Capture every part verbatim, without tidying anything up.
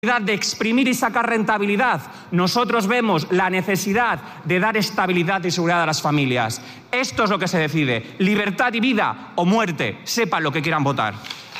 de exprimir y sacar rentabilidad. Nosotros vemos la necesidad de dar estabilidad y seguridad a las familias. Esto es lo que se decide: libertad y vida o muerte. Sepan lo que quieran votar.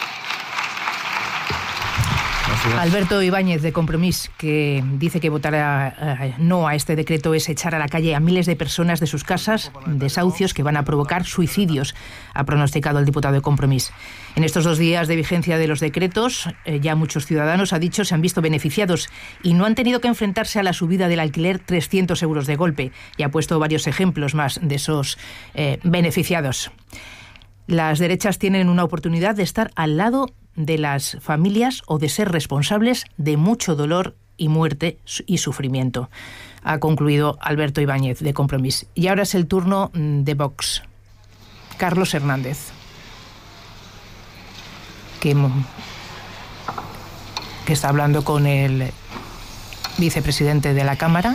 Alberto Ibáñez, de Compromís, que dice que votar a, a, no a este decreto es echar a la calle a miles de personas de sus casas, desahucios que van a provocar suicidios, ha pronosticado el diputado de Compromís. En estos dos días de vigencia de los decretos, eh, ya muchos ciudadanos, ha dicho, se han visto beneficiados y no han tenido que enfrentarse a la subida del alquiler trescientos euros de golpe. Y ha puesto varios ejemplos más de esos eh, beneficiados. Las derechas tienen una oportunidad de estar al lado de las familias o de ser responsables de mucho dolor y muerte y sufrimiento, ha concluido Alberto Ibáñez, de Compromís. Y ahora es el turno de Vox. Carlos Hernández, que, que está hablando con el vicepresidente de la Cámara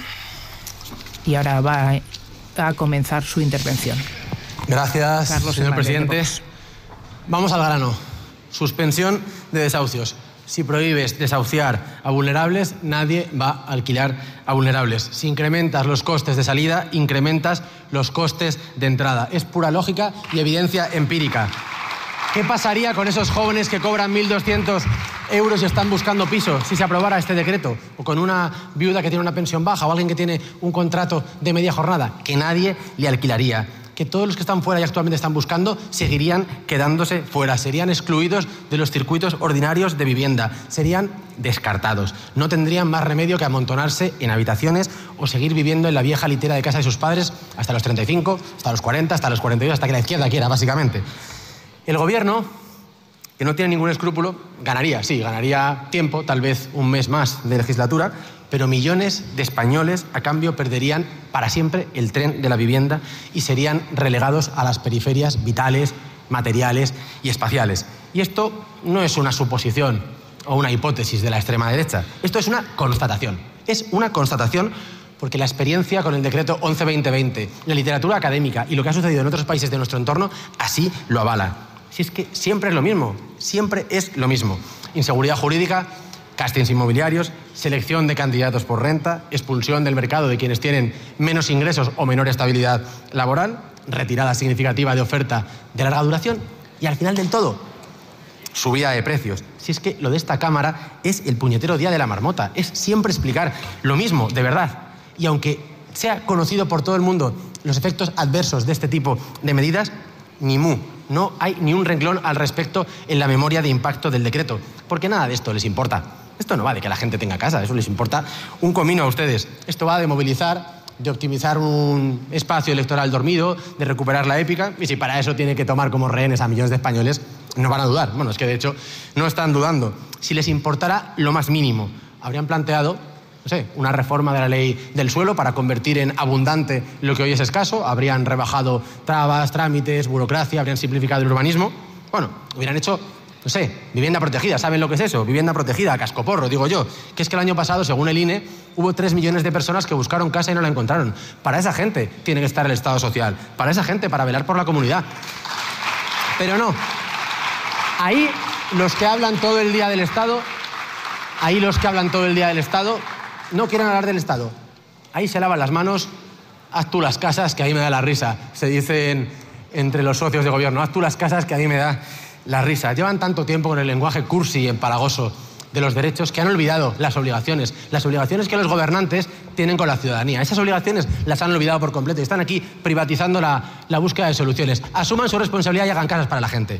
y ahora va a, a comenzar su intervención. Gracias, Carlos señor Hernández, presidente. Vamos al grano. Suspensión de desahucios. Si prohíbes desahuciar a vulnerables, nadie va a alquilar a vulnerables. Si incrementas los costes de salida, incrementas los costes de entrada. Es pura lógica y evidencia empírica. ¿Qué pasaría con esos jóvenes que cobran mil doscientos euros y están buscando piso si se aprobara este decreto? O con una viuda que tiene una pensión baja o alguien que tiene un contrato de media jornada. Que nadie le alquilaría. Que todos los que están fuera y actualmente están buscando seguirían quedándose fuera, serían excluidos de los circuitos ordinarios de vivienda, serían descartados. No tendrían más remedio que amontonarse en habitaciones o seguir viviendo en la vieja litera de casa de sus padres hasta los treinta y cinco, hasta los cuarenta, hasta los cuarenta y dos, hasta que la izquierda quiera, básicamente. El gobierno, que no tiene ningún escrúpulo, ganaría, sí, ganaría tiempo, tal vez un mes más de legislatura, pero millones de españoles a cambio perderían para siempre el tren de la vivienda y serían relegados a las periferias vitales, materiales y espaciales. Y esto no es una suposición o una hipótesis de la extrema derecha, esto es una constatación. Es una constatación porque la experiencia con el decreto once barra veinte veinte, la literatura académica y lo que ha sucedido en otros países de nuestro entorno así lo avala. Si es que siempre es lo mismo, siempre es lo mismo. Inseguridad jurídica, castings inmobiliarios, selección de candidatos por renta, expulsión del mercado de quienes tienen menos ingresos o menor estabilidad laboral, retirada significativa de oferta de larga duración y al final del todo, subida de precios. Si es que lo de esta Cámara es el puñetero día de la marmota, es siempre explicar lo mismo, de verdad. Y aunque sea conocido por todo el mundo los efectos adversos de este tipo de medidas, ni mu. No hay ni un renglón al respecto en la memoria de impacto del decreto, porque nada de esto les importa. Esto no va de que la gente tenga casa, eso les importa un comino a ustedes. Esto va de movilizar, de optimizar un espacio electoral dormido, de recuperar la épica, y si para eso tiene que tomar como rehenes a millones de españoles, no van a dudar. Bueno, es que de hecho no están dudando. Si les importara lo más mínimo, habrían planteado, no sé, una reforma de la ley del suelo para convertir en abundante lo que hoy es escaso, habrían rebajado trabas, trámites, burocracia, habrían simplificado el urbanismo. Bueno, hubieran hecho, no sé, vivienda protegida. ¿Saben lo que es eso? Vivienda protegida, cascoporro, digo yo. Que es que el año pasado, según el I N E, hubo tres millones de personas que buscaron casa y no la encontraron. Para esa gente tiene que estar el Estado social. Para esa gente, para velar por la comunidad. Pero no. Ahí los que hablan todo el día del Estado, ahí los que hablan todo el día del Estado, no quieren hablar del Estado. Ahí se lavan las manos, haz tú las casas, que ahí me da la risa. Se dicen entre los socios de gobierno, haz tú las casas, que ahí me da la risa. Llevan tanto tiempo con el lenguaje cursi y empalagoso de los derechos que han olvidado las obligaciones. Las obligaciones que los gobernantes tienen con la ciudadanía. Esas obligaciones las han olvidado por completo y están aquí privatizando la, la búsqueda de soluciones. Asuman su responsabilidad y hagan casas para la gente.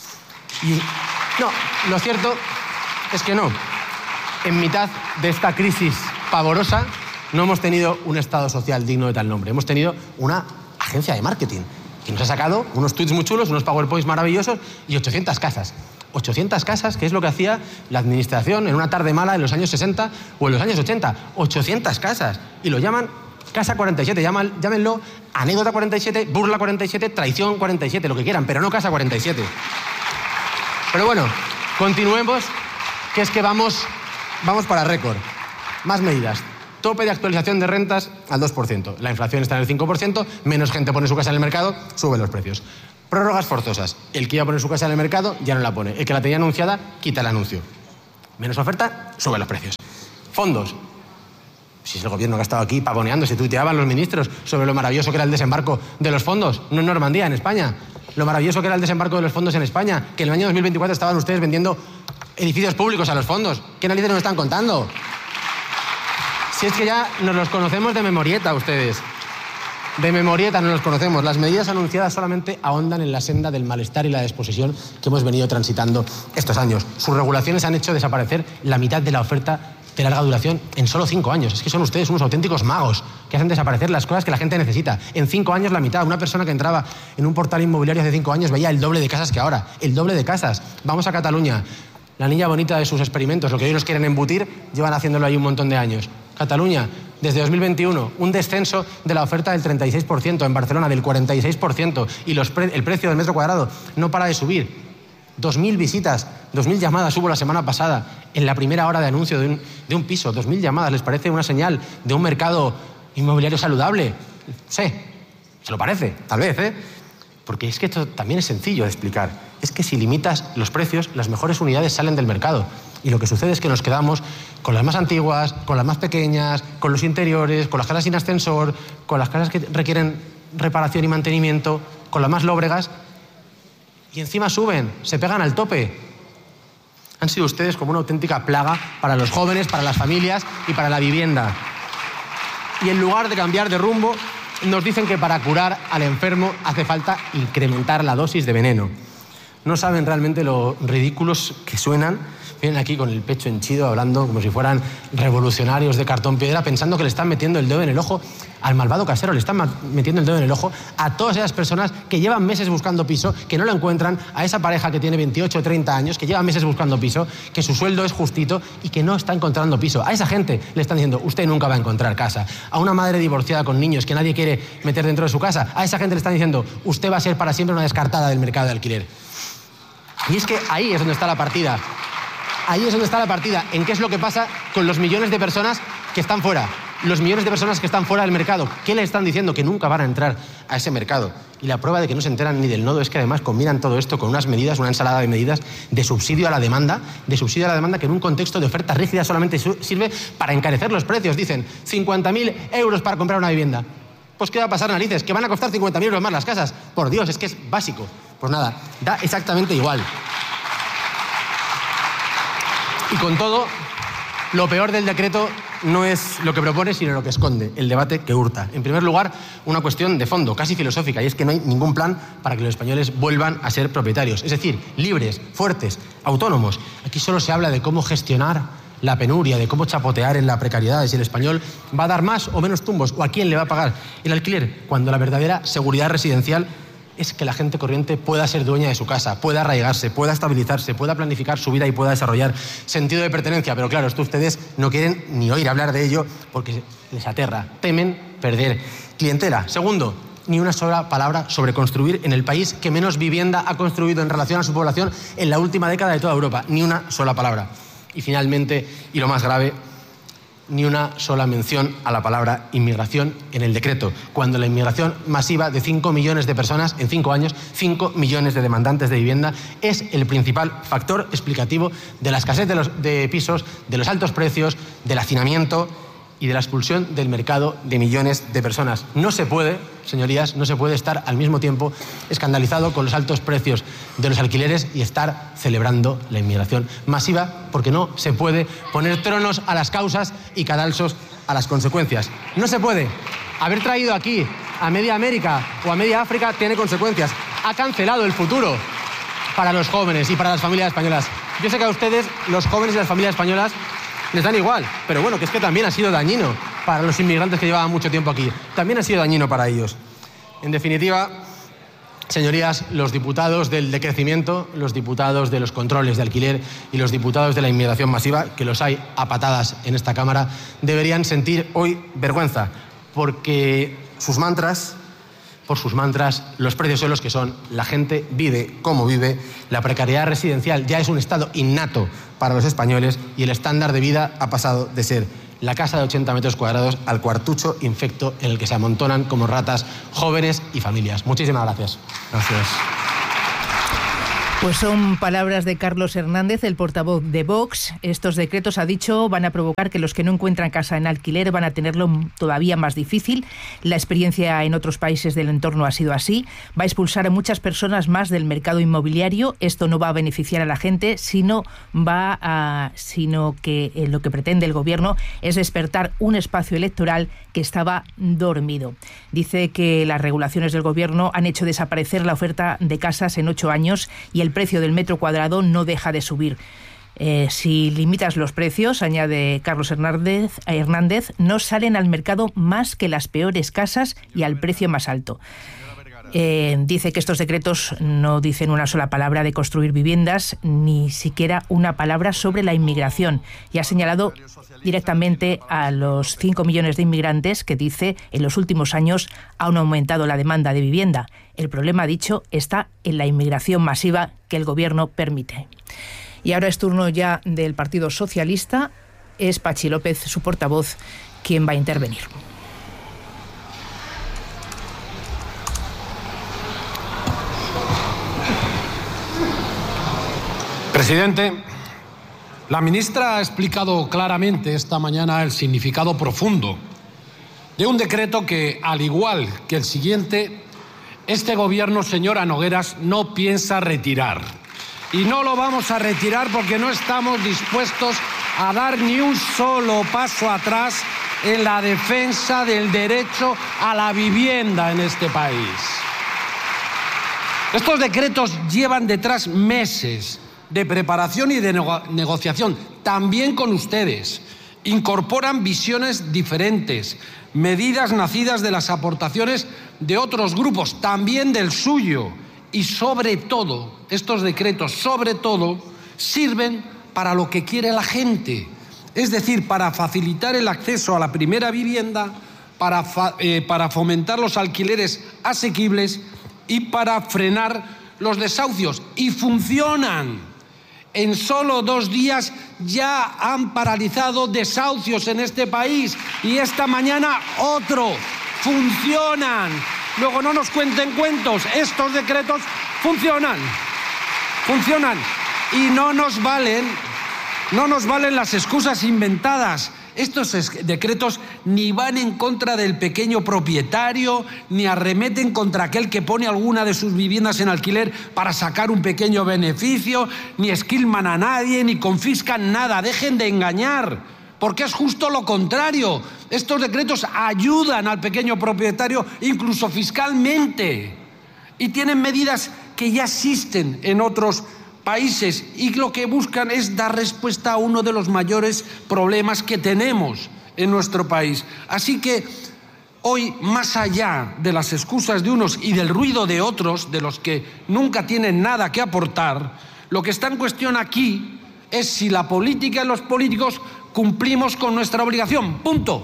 Y no, lo cierto es que no. En mitad de esta crisis pavorosa no hemos tenido un Estado social digno de tal nombre. Hemos tenido una agencia de marketing que nos ha sacado unos tweets muy chulos, unos PowerPoints maravillosos y ochocientas casas. ochocientas casas, que es lo que hacía la administración en una tarde mala en los años sesenta o en los años ochenta. ochocientas casas. Y lo llaman Casa cuarenta y siete. Llaman, llámenlo Anécdota cuarenta y siete, Burla cuarenta y siete, Traición cuarenta y siete, lo que quieran, pero no Casa cuarenta y siete. Pero bueno, continuemos, que es que vamos... Vamos para récord. Más medidas. Tope de actualización de rentas al dos por ciento. La inflación está en el cinco por ciento, menos gente pone su casa en el mercado, suben los precios. Prórrogas forzosas. El que iba a poner su casa en el mercado ya no la pone. El que la tenía anunciada, quita el anuncio. Menos oferta, suben los precios. Fondos. Si es el gobierno que ha estado aquí pavoneando, se tuiteaban los ministros sobre lo maravilloso que era el desembarco de los fondos, no en Normandía, en España. Lo maravilloso que era el desembarco de los fondos en España, que en el año dos mil veinticuatro estaban ustedes vendiendo edificios públicos a los fondos. ¿Qué narices nos están contando? Si es que ya nos los conocemos de memorieta ustedes. De memorieta nos los conocemos. Las medidas anunciadas solamente ahondan en la senda del malestar y la desposesión que hemos venido transitando estos años. Sus regulaciones han hecho desaparecer la mitad de la oferta de larga duración en solo cinco años. Es que son ustedes unos auténticos magos que hacen desaparecer las cosas que la gente necesita. En cinco años la mitad. Una persona que entraba en un portal inmobiliario hace cinco años veía el doble de casas que ahora. El doble de casas. Vamos a Cataluña. La niña bonita de sus experimentos, lo que hoy nos quieren embutir, llevan haciéndolo ahí un montón de años. Cataluña, desde dos mil veintiuno, un descenso de la oferta del treinta y seis por ciento, en Barcelona del cuarenta y seis por ciento, y los pre- el precio del metro cuadrado no para de subir. dos mil visitas, dos mil llamadas hubo la semana pasada en la primera hora de anuncio de un, de un piso. dos mil llamadas, ¿les parece una señal de un mercado inmobiliario saludable? Sí, se lo parece, tal vez, ¿eh? Porque es que esto también es sencillo de explicar. Es que si limitas los precios, las mejores unidades salen del mercado. Y lo que sucede es que nos quedamos con las más antiguas, con las más pequeñas, con los interiores, con las casas sin ascensor, con las casas que requieren reparación y mantenimiento, con las más lóbregas. Y encima suben, se pegan al tope. Han sido ustedes como una auténtica plaga para los jóvenes, para las familias y para la vivienda. Y en lugar de cambiar de rumbo, nos dicen que para curar al enfermo hace falta incrementar la dosis de veneno. No saben realmente lo ridículos que suenan. Vienen aquí con el pecho henchido, hablando como si fueran revolucionarios de cartón piedra, pensando que le están metiendo el dedo en el ojo al malvado casero, le están metiendo el dedo en el ojo a todas esas personas que llevan meses buscando piso, que no lo encuentran, a esa pareja que tiene veintiocho o treinta años, que lleva meses buscando piso, que su sueldo es justito y que no está encontrando piso. A esa gente le están diciendo, usted nunca va a encontrar casa. A una madre divorciada con niños que nadie quiere meter dentro de su casa, a esa gente le están diciendo, usted va a ser para siempre una descartada del mercado de alquiler. Y es que ahí es donde está la partida. Ahí es donde está la partida, en qué es lo que pasa con los millones de personas que están fuera. Los millones de personas que están fuera del mercado. ¿Qué le están diciendo? Que nunca van a entrar a ese mercado. Y la prueba de que no se enteran ni del nodo es que además combinan todo esto con unas medidas, una ensalada de medidas de subsidio a la demanda, de subsidio a la demanda que en un contexto de oferta rígida solamente sirve para encarecer los precios. Dicen, cincuenta mil euros para comprar una vivienda. Pues ¿qué va a pasar, narices? ¿Que van a costar cincuenta mil euros más las casas? Por Dios, es que es básico. Pues nada, da exactamente igual. Y con todo, lo peor del decreto no es lo que propone, sino lo que esconde, el debate que hurta. En primer lugar, una cuestión de fondo, casi filosófica, y es que no hay ningún plan para que los españoles vuelvan a ser propietarios. Es decir, libres, fuertes, autónomos. Aquí solo se habla de cómo gestionar la penuria, de cómo chapotear en la precariedad, de si el español va a dar más o menos tumbos, o a quién le va a pagar el alquiler, cuando la verdadera seguridad residencial es que la gente corriente pueda ser dueña de su casa, pueda arraigarse, pueda estabilizarse, pueda planificar su vida y pueda desarrollar sentido de pertenencia. Pero claro, esto ustedes no quieren ni oír hablar de ello porque les aterra, temen perder clientela. Segundo, ni una sola palabra sobre construir en el país que menos vivienda ha construido en relación a su población en la última década de toda Europa. Ni una sola palabra. Y finalmente, y lo más grave, ni una sola mención a la palabra inmigración en el decreto, cuando la inmigración masiva de cinco millones de personas en cinco años, cinco millones de demandantes de vivienda, es el principal factor explicativo de la escasez de, los, de pisos, de los altos precios, del hacinamiento y de la expulsión del mercado de millones de personas. No se puede, señorías, no se puede estar al mismo tiempo escandalizado con los altos precios de los alquileres y estar celebrando la inmigración masiva, porque no se puede poner tronos a las causas y cadalsos a las consecuencias. No se puede. Haber traído aquí a media América o a media África tiene consecuencias. Ha cancelado el futuro para los jóvenes y para las familias españolas. Yo sé que a ustedes, los jóvenes y las familias españolas, les dan igual, pero bueno, que es que también ha sido dañino para los inmigrantes que llevaban mucho tiempo aquí. También ha sido dañino para ellos. En definitiva, señorías, los diputados del decrecimiento, los diputados de los controles de alquiler y los diputados de la inmigración masiva, que los hay a patadas en esta Cámara, deberían sentir hoy vergüenza, porque sus mantras, por sus mantras, los precios son los que son, la gente vive como vive, la precariedad residencial ya es un estado innato para los españoles y el estándar de vida ha pasado de ser la casa de ochenta metros cuadrados al cuartucho infecto en el que se amontonan como ratas jóvenes y familias. Muchísimas gracias. Gracias. Pues Pues son palabras de Carlos Hernández, el portavoz de Vox. Estos decretos, ha dicho, van a provocar que los que no encuentran casa en alquiler van a tenerlo todavía más difícil. La experiencia en otros países del entorno ha sido así. Va a expulsar a muchas personas más del mercado inmobiliario. Esto no va a beneficiar a la gente, sino va a, sino que eh, lo que pretende el gobierno es despertar un espacio electoral que estaba dormido. Dice que las regulaciones del gobierno han hecho desaparecer la oferta de casas en ocho años y el precio del metro cuadrado no deja de subir. Eh, si limitas los precios, añade Carlos Hernández, Hernández, no salen al mercado más que las peores casas y al precio más alto. Eh, dice que estos decretos no dicen una sola palabra de construir viviendas, ni siquiera una palabra sobre la inmigración, y ha señalado directamente a los cinco millones de inmigrantes que, dice, en los últimos años han aumentado la demanda de vivienda. El problema, ha dicho, está en la inmigración masiva que el gobierno permite. Y ahora es turno ya del Partido Socialista. Es Pachi López, su portavoz, quien va a intervenir. Presidente, la ministra ha explicado claramente esta mañana el significado profundo de un decreto que, al igual que el siguiente, este gobierno, señora Nogueras, no piensa retirar. Y no lo vamos a retirar porque no estamos dispuestos a dar ni un solo paso atrás en la defensa del derecho a la vivienda en este país. Estos decretos llevan detrás meses de preparación y de nego- negociación, también con ustedes. Incorporan visiones diferentes, medidas nacidas de las aportaciones de otros grupos, también del suyo. Y sobre todo, estos decretos, sobre todo, sirven para lo que quiere la gente. Es decir, para facilitar el acceso a la primera vivienda, para, fa- eh, para fomentar los alquileres asequibles y para frenar los desahucios. Y funcionan. En solo dos días ya han paralizado desahucios en este país y esta mañana otro. Funcionan. Luego no nos cuenten cuentos. Estos decretos funcionan. Funcionan. Y no nos valen, no nos valen las excusas inventadas. Estos decretos ni van en contra del pequeño propietario, ni arremeten contra aquel que pone alguna de sus viviendas en alquiler para sacar un pequeño beneficio, ni esquilman a nadie, ni confiscan nada. Dejen de engañar, porque es justo lo contrario. Estos decretos ayudan al pequeño propietario, incluso fiscalmente, y tienen medidas que ya existen en otros países y lo que buscan es dar respuesta a uno de los mayores problemas que tenemos en nuestro país. Así que hoy, más allá de las excusas de unos y del ruido de otros, de los que nunca tienen nada que aportar, lo que está en cuestión aquí es si la política y los políticos cumplimos con nuestra obligación. Punto.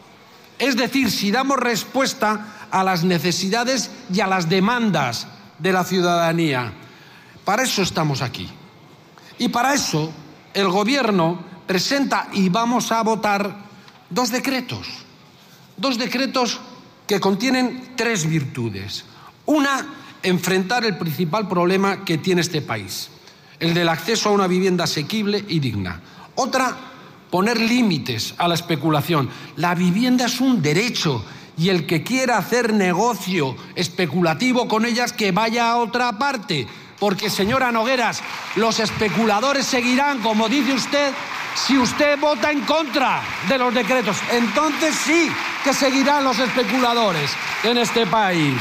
Es decir, si damos respuesta a las necesidades y a las demandas de la ciudadanía. Para eso estamos aquí. Y para eso el Gobierno presenta y vamos a votar dos decretos. Dos decretos que contienen tres virtudes. Una, enfrentar el principal problema que tiene este país, el del acceso a una vivienda asequible y digna. Otra, poner límites a la especulación. La vivienda es un derecho y el que quiera hacer negocio especulativo con ellas que vaya a otra parte. Porque, señora Nogueras, los especuladores seguirán, como dice usted, si usted vota en contra de los decretos. Entonces sí que seguirán los especuladores en este país.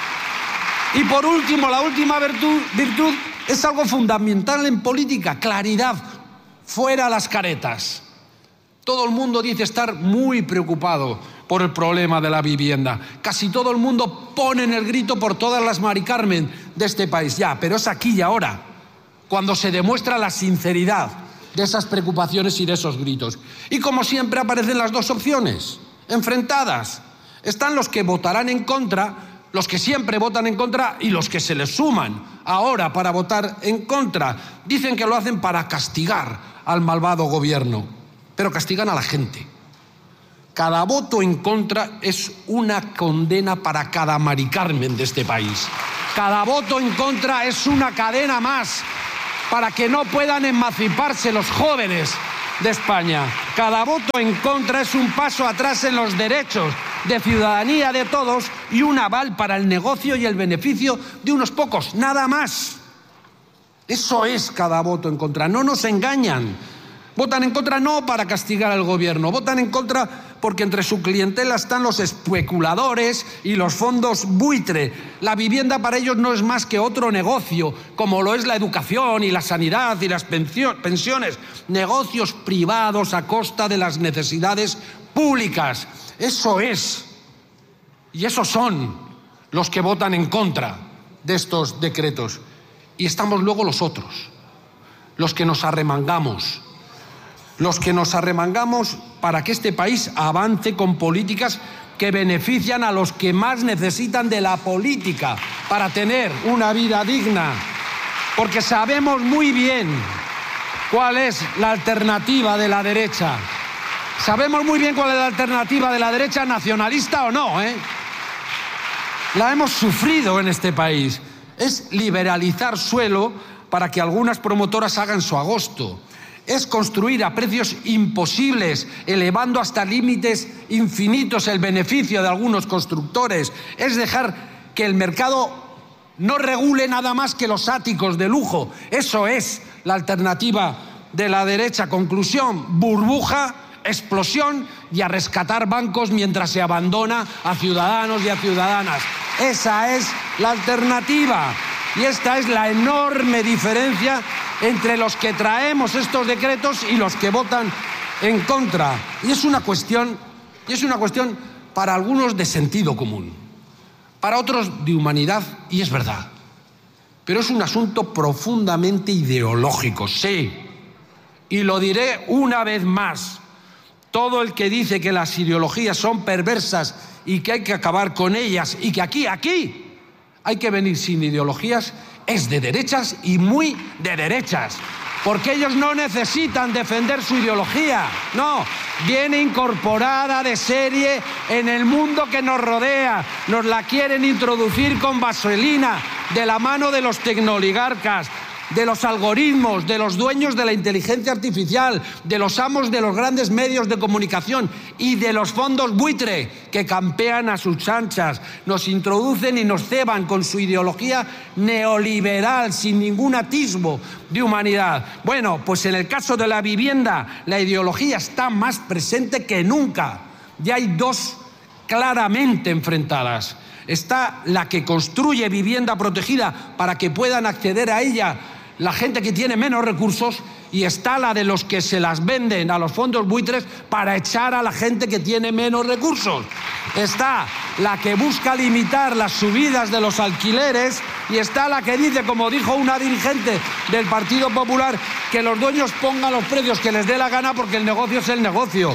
Y por último, la última virtud, virtud es algo fundamental en política: claridad, fuera las caretas. Todo el mundo dice estar muy preocupado por el problema de la vivienda. Casi todo el mundo pone en el grito por todas las Mari Carmen de este país. Ya, pero es aquí y ahora, cuando se demuestra la sinceridad de esas preocupaciones y de esos gritos. Y como siempre aparecen las dos opciones, enfrentadas. Están los que votarán en contra, los que siempre votan en contra y los que se les suman ahora para votar en contra. Dicen que lo hacen para castigar al malvado gobierno, pero castigan a la gente. Cada voto en contra es una condena para cada Mari Carmen de este país. Cada voto en contra es una cadena más para que no puedan emanciparse los jóvenes de España. Cada voto en contra es un paso atrás en los derechos de ciudadanía de todos y un aval para el negocio y el beneficio de unos pocos, nada más. Eso es cada voto en contra, no nos engañan. Votan en contra no para castigar al gobierno, votan en contra porque entre su clientela están los especuladores y los fondos buitre. La vivienda para ellos no es más que otro negocio, como lo es la educación y la sanidad y las pensiones. Negocios privados a costa de las necesidades públicas. Eso es. Y esos son los que votan en contra de estos decretos. Y estamos luego los otros, los que nos arremangamos. Los que nos arremangamos para que este país avance con políticas que benefician a los que más necesitan de la política para tener una vida digna. Porque sabemos muy bien cuál es la alternativa de la derecha. Sabemos muy bien cuál es la alternativa de la derecha, nacionalista o no, ¿eh? La hemos sufrido en este país. Es liberalizar suelo para que algunas promotoras hagan su agosto. Es construir a precios imposibles, elevando hasta límites infinitos el beneficio de algunos constructores. Es dejar que el mercado no regule nada más que los áticos de lujo. Eso es la alternativa de la derecha. Conclusión, burbuja, explosión y a rescatar bancos mientras se abandona a ciudadanos y a ciudadanas. Esa es la alternativa. Y esta es la enorme diferencia entre los que traemos estos decretos y los que votan en contra. Y es una cuestión, y es una cuestión para algunos de sentido común, para otros de humanidad, y es verdad. Pero es un asunto profundamente ideológico, sí. Y lo diré una vez más. Todo el que dice que las ideologías son perversas y que hay que acabar con ellas y que aquí, aquí, hay que venir sin ideologías, es de derechas y muy de derechas. Porque ellos no necesitan defender su ideología, no, viene incorporada de serie en el mundo que nos rodea. Nos la quieren introducir con vaselina, de la mano de los tecnooligarcas, de los algoritmos, de los dueños de la inteligencia artificial, de los amos de los grandes medios de comunicación y de los fondos buitre que campean a sus anchas. Nos introducen y nos ceban con su ideología neoliberal sin ningún atisbo de humanidad. Bueno, pues en el caso de la vivienda, la ideología está más presente que nunca. Ya hay dos claramente enfrentadas. Está la que construye vivienda protegida para que puedan acceder a ella la gente que tiene menos recursos, y está la de los que se las venden a los fondos buitres para echar a la gente que tiene menos recursos. Está la que busca limitar las subidas de los alquileres y está la que dice, como dijo una dirigente del Partido Popular, que los dueños pongan los precios que les dé la gana porque el negocio es el negocio.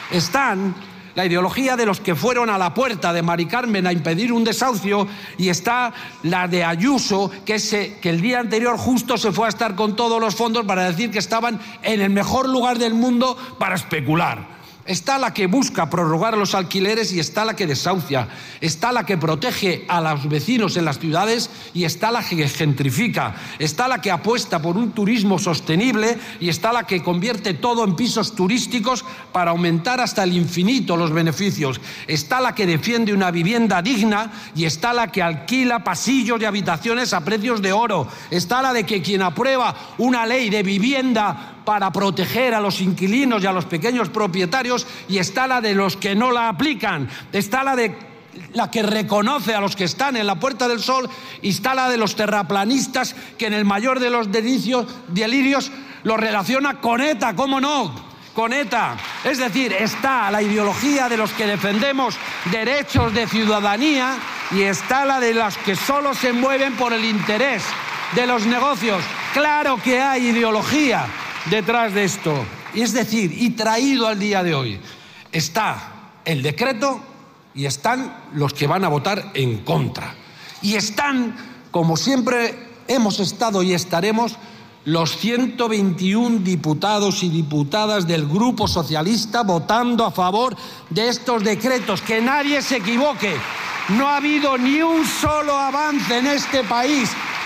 Están la ideología de los que fueron a la puerta de Mari Carmen a impedir un desahucio, y está la de Ayuso, que, se, que el día anterior justo se fue a estar con todos los fondos para decir que estaban en el mejor lugar del mundo para especular. Está la que busca prorrogar los alquileres y está la que desahucia. Está la que protege a los vecinos en las ciudades y está la que gentrifica. Está la que apuesta por un turismo sostenible y está la que convierte todo en pisos turísticos para aumentar hasta el infinito los beneficios. Está la que defiende una vivienda digna y está la que alquila pasillos y habitaciones a precios de oro. Está la de que quien aprueba una ley de vivienda para proteger a los inquilinos y a los pequeños propietarios, y está la de los que no la aplican. Está la de la que reconoce a los que están en la Puerta del Sol, y está la de los terraplanistas que en el mayor de los delirios, delirios lo relaciona con ETA, ¿cómo no? Con ETA. Es decir, está la ideología de los que defendemos derechos de ciudadanía y está la de los que solo se mueven por el interés de los negocios. Claro que hay ideología detrás de esto. Y es decir, y traído al día de hoy, está el decreto y están los que van a votar en contra. Y están, como siempre hemos estado y estaremos, los ciento veintiún diputados y diputadas del Grupo Socialista votando a favor de estos decretos. Que nadie se equivoque, no ha habido ni un solo avance en este país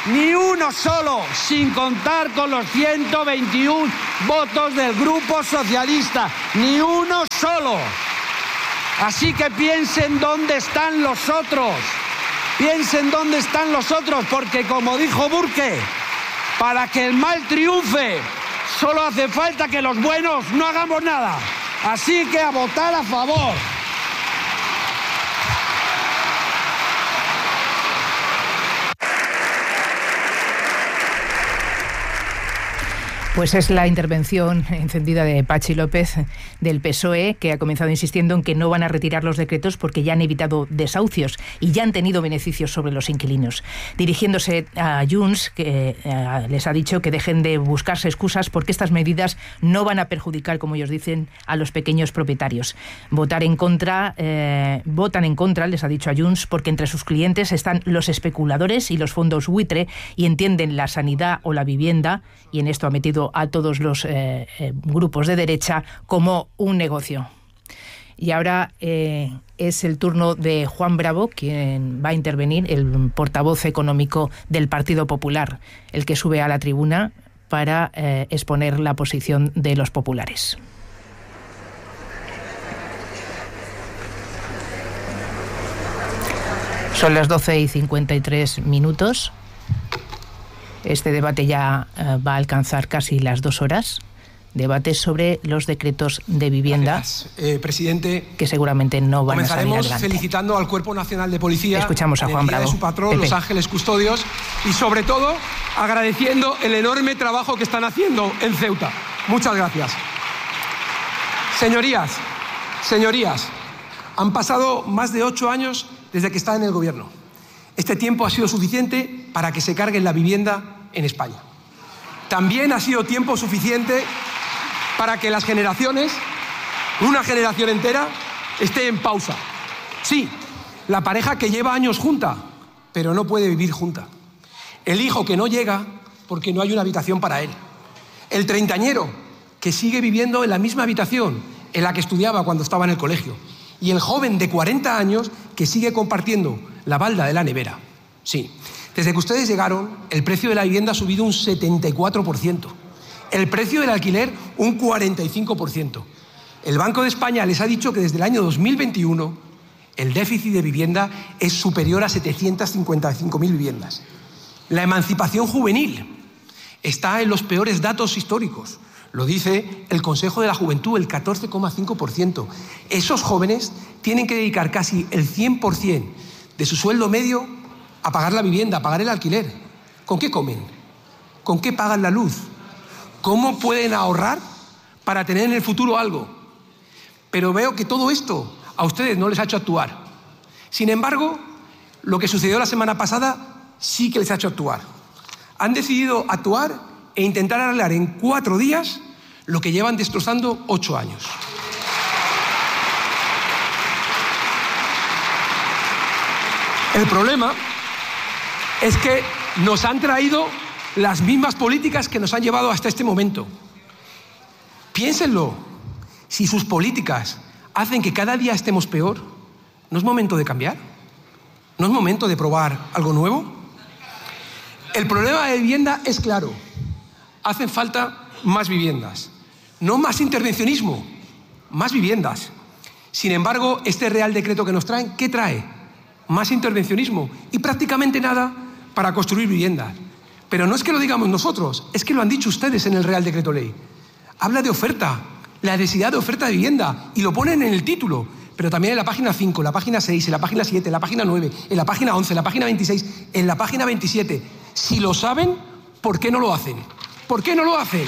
Ni uno solo, sin contar con los ciento veintiuno votos del Grupo Socialista. Ni uno solo. Así que piensen dónde están los otros. Piensen dónde están los otros, porque como dijo Burke, para que el mal triunfe, solo hace falta que los buenos no hagamos nada. Así que a votar a favor. Pues es la intervención encendida de Patxi López del P S O E, que ha comenzado insistiendo en que no van a retirar los decretos porque ya han evitado desahucios y ya han tenido beneficios sobre los inquilinos. Dirigiéndose a Junts, que eh, les ha dicho que dejen de buscarse excusas porque estas medidas no van a perjudicar, como ellos dicen, a los pequeños propietarios. Votar en contra, eh, votan en contra, les ha dicho a Junts, porque entre sus clientes están los especuladores y los fondos buitre y entienden la sanidad o la vivienda, y en esto ha metido a todos los eh, eh, grupos de derecha como un negocio. Y ahora eh, es el turno de Juan Bravo, quien va a intervenir, el portavoz económico del Partido Popular, el que sube a la tribuna para eh, exponer la posición de los populares. Son las doce y cincuenta y tres minutos. Este debate ya uh, va a alcanzar casi las dos horas. Debate sobre los decretos de vivienda, eh, presidente, que seguramente no van a salir adelante. Comenzaremos felicitando al Cuerpo Nacional de Policía. Escuchamos a Juan Bravo. De su patrón, Pepe. Los Ángeles Custodios, y sobre todo agradeciendo el enorme trabajo que están haciendo en Ceuta. Muchas gracias. Señorías, señorías, han pasado más de ocho años desde que está en el gobierno. Este tiempo ha sido suficiente para que se cargue la vivienda en España. También ha sido tiempo suficiente para que las generaciones, una generación entera, esté en pausa. Sí, la pareja que lleva años junta, pero no puede vivir junta. El hijo que no llega porque no hay una habitación para él. El treintañero que sigue viviendo en la misma habitación en la que estudiaba cuando estaba en el colegio. Y el joven de cuarenta años que sigue compartiendo la balda de la nevera. Sí, desde que ustedes llegaron, el precio de la vivienda ha subido un setenta y cuatro por ciento. El precio del alquiler, un cuarenta y cinco por ciento. El Banco de España les ha dicho que desde el año dos mil veintiuno el déficit de vivienda es superior a setecientas cincuenta y cinco mil viviendas. La emancipación juvenil está en los peores datos históricos. Lo dice el Consejo de la Juventud, el catorce coma cinco por ciento. Esos jóvenes tienen que dedicar casi el cien por ciento de su sueldo medio a pagar la vivienda, a pagar el alquiler. ¿Con qué comen? ¿Con qué pagan la luz? ¿Cómo pueden ahorrar para tener en el futuro algo? Pero veo que todo esto a ustedes no les ha hecho actuar. Sin embargo, lo que sucedió la semana pasada sí que les ha hecho actuar. Han decidido actuar e intentar arreglar en cuatro días lo que llevan destrozando ocho años. El problema es que nos han traído las mismas políticas que nos han llevado hasta este momento. Piénsenlo, si sus políticas hacen que cada día estemos peor, ¿no es momento de cambiar? ¿No es momento de probar algo nuevo? El problema de vivienda es claro. Hacen falta más viviendas. No más intervencionismo, más viviendas. Sin embargo, este Real Decreto que nos traen, ¿qué trae? Más intervencionismo y prácticamente nada para construir viviendas. Pero no es que lo digamos nosotros, es que lo han dicho ustedes en el Real Decreto Ley. Habla de oferta, la necesidad de oferta de vivienda, y lo ponen en el título, pero también en la página cinco, en la página seis, en la página siete, en la página nueve, en la página once, en la página veintiséis, en la página veintisiete. Si lo saben, ¿por qué no lo hacen? ¿Por qué no lo hacen?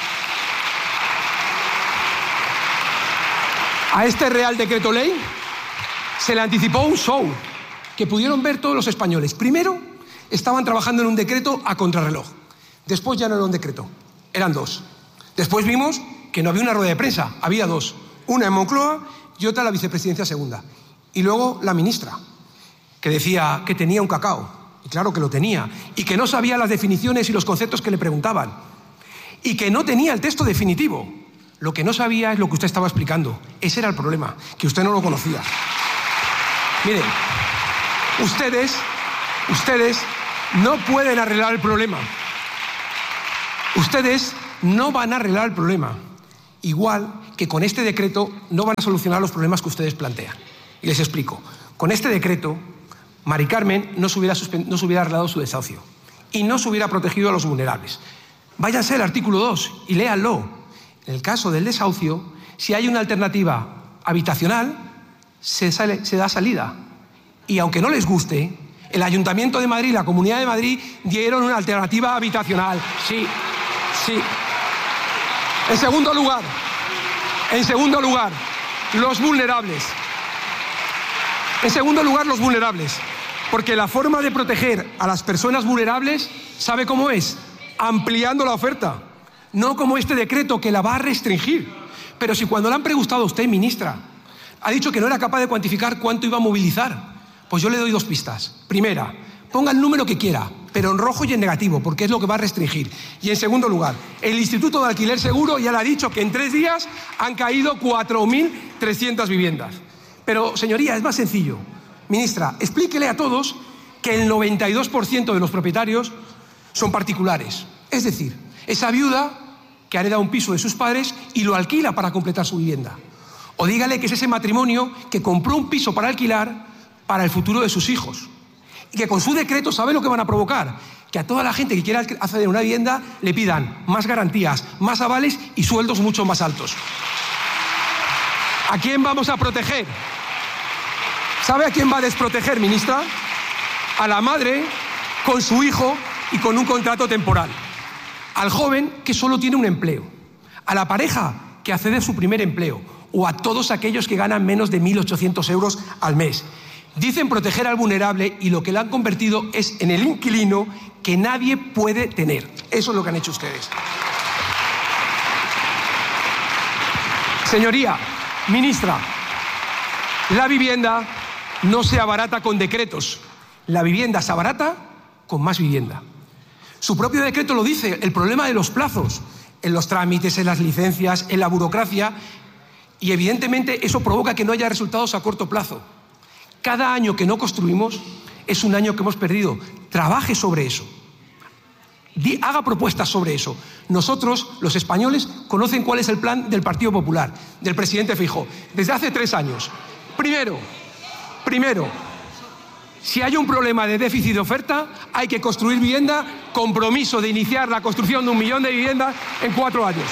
A este Real Decreto Ley se le anticipó un show que pudieron ver todos los españoles. Primero, estaban trabajando en un decreto a contrarreloj. Después ya no era un decreto, eran dos. Después vimos que no había una rueda de prensa, había dos. Una en Moncloa y otra en la vicepresidencia segunda. Y luego la ministra, que decía que tenía un cacao. Y claro que lo tenía. Y que no sabía las definiciones y los conceptos que le preguntaban. Y que no tenía el texto definitivo. Lo que no sabía es lo que usted estaba explicando. Ese era el problema, que usted no lo conocía. Miren, ustedes, ustedes no pueden arreglar el problema. Ustedes no van a arreglar el problema. Igual que con este decreto no van a solucionar los problemas que ustedes plantean. Y les explico. Con este decreto, Mari Carmen no se hubiera, no se hubiera arreglado su desahucio y no se hubiera protegido a los vulnerables. Váyanse al artículo dos y léanlo. En el caso del desahucio, si hay una alternativa habitacional, se, sale, se da salida. Y aunque no les guste, el Ayuntamiento de Madrid y la Comunidad de Madrid dieron una alternativa habitacional. Sí, sí. En segundo lugar, en segundo lugar, los vulnerables. En segundo lugar, los vulnerables. Porque la forma de proteger a las personas vulnerables, ¿sabe cómo es? Ampliando la oferta. No como este decreto que la va a restringir. Pero si cuando le han preguntado a usted, ministra, ha dicho que no era capaz de cuantificar cuánto iba a movilizar, pues yo le doy dos pistas. Primera, ponga el número que quiera, pero en rojo y en negativo, porque es lo que va a restringir. Y en segundo lugar, el Instituto de Alquiler Seguro ya le ha dicho que en tres días han caído cuatro mil trescientas viviendas. Pero, señoría, es más sencillo. Ministra, explíquele a todos que el noventa y dos por ciento de los propietarios son particulares. Es decir, esa viuda que hereda un piso de sus padres y lo alquila para completar su vivienda. O dígale que es ese matrimonio que compró un piso para alquilar para el futuro de sus hijos. Y que con su decreto, ¿sabe lo que van a provocar? Que a toda la gente que quiera acceder a una vivienda le pidan más garantías, más avales y sueldos mucho más altos. ¿A quién vamos a proteger? ¿Sabe a quién va a desproteger, ministra? A la madre con su hijo y con un contrato temporal. Al joven que solo tiene un empleo. A la pareja que accede a su primer empleo. O a todos aquellos que ganan menos de mil ochocientos euros al mes. Dicen proteger al vulnerable y lo que le han convertido es en el inquilino que nadie puede tener. Eso es lo que han hecho ustedes. Señoría, ministra, la vivienda no se abarata con decretos. La vivienda se abarata con más vivienda. Su propio decreto lo dice, el problema de los plazos, en los trámites, en las licencias, en la burocracia, y evidentemente eso provoca que no haya resultados a corto plazo. Cada año que no construimos es un año que hemos perdido. Trabaje sobre eso. Haga propuestas sobre eso. Nosotros, los españoles, conocen cuál es el plan del Partido Popular, del presidente Feijóo, desde hace tres años. Primero, primero, si hay un problema de déficit de oferta, hay que construir vivienda, compromiso de iniciar la construcción de un millón de viviendas en cuatro años.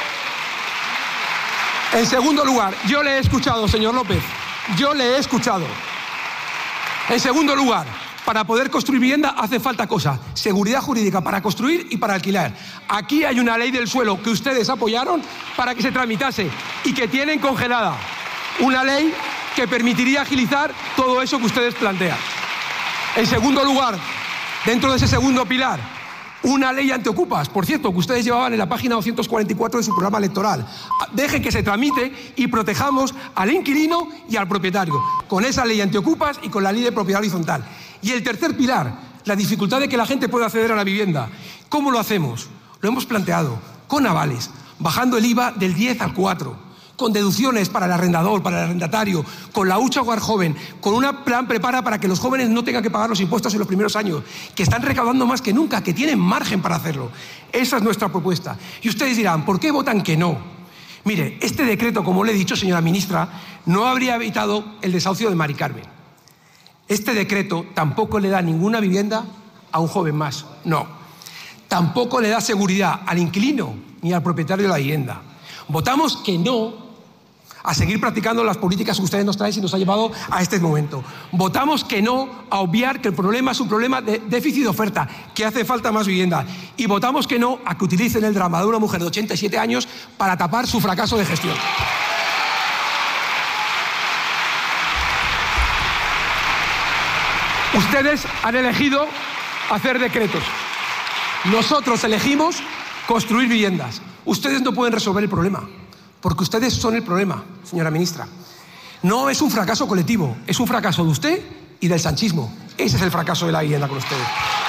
En segundo lugar, yo le he escuchado, señor López, yo le he escuchado. En segundo lugar, para poder construir vivienda hace falta cosas, seguridad jurídica para construir y para alquilar. Aquí hay una ley del suelo que ustedes apoyaron para que se tramitase y que tienen congelada. Una ley que permitiría agilizar todo eso que ustedes plantean. En segundo lugar, dentro de ese segundo pilar, una ley antiocupas, por cierto, que ustedes llevaban en la página doscientos cuarenta y cuatro de su programa electoral. Dejen que se tramite y protejamos al inquilino y al propietario, con esa ley antiocupas y con la ley de propiedad horizontal. Y el tercer pilar, la dificultad de que la gente pueda acceder a la vivienda. ¿Cómo lo hacemos? Lo hemos planteado con avales, bajando el I V A del diez al cuatro, con deducciones para el arrendador, para el arrendatario, con la hucha hogar joven, con una plan prepara para que los jóvenes no tengan que pagar los impuestos en los primeros años, que están recaudando más que nunca, que tienen margen para hacerlo. Esa es nuestra propuesta. Y ustedes dirán, ¿por qué votan que no? Mire, este decreto, como le he dicho, señora ministra, no habría evitado el desahucio de Mari Carmen. Este decreto tampoco le da ninguna vivienda a un joven más, no. Tampoco le da seguridad al inquilino ni al propietario de la vivienda. Votamos que no a seguir practicando las políticas que ustedes nos traen y nos ha llevado a este momento. Votamos que no a obviar que el problema es un problema de déficit de oferta, que hace falta más vivienda. Y votamos que no a que utilicen el drama de una mujer de ochenta y siete años para tapar su fracaso de gestión. Ustedes han elegido hacer decretos. Nosotros elegimos construir viviendas. Ustedes no pueden resolver el problema, porque ustedes son el problema, señora ministra. No es un fracaso colectivo, es un fracaso de usted y del sanchismo. Ese es el fracaso de la vivienda con ustedes.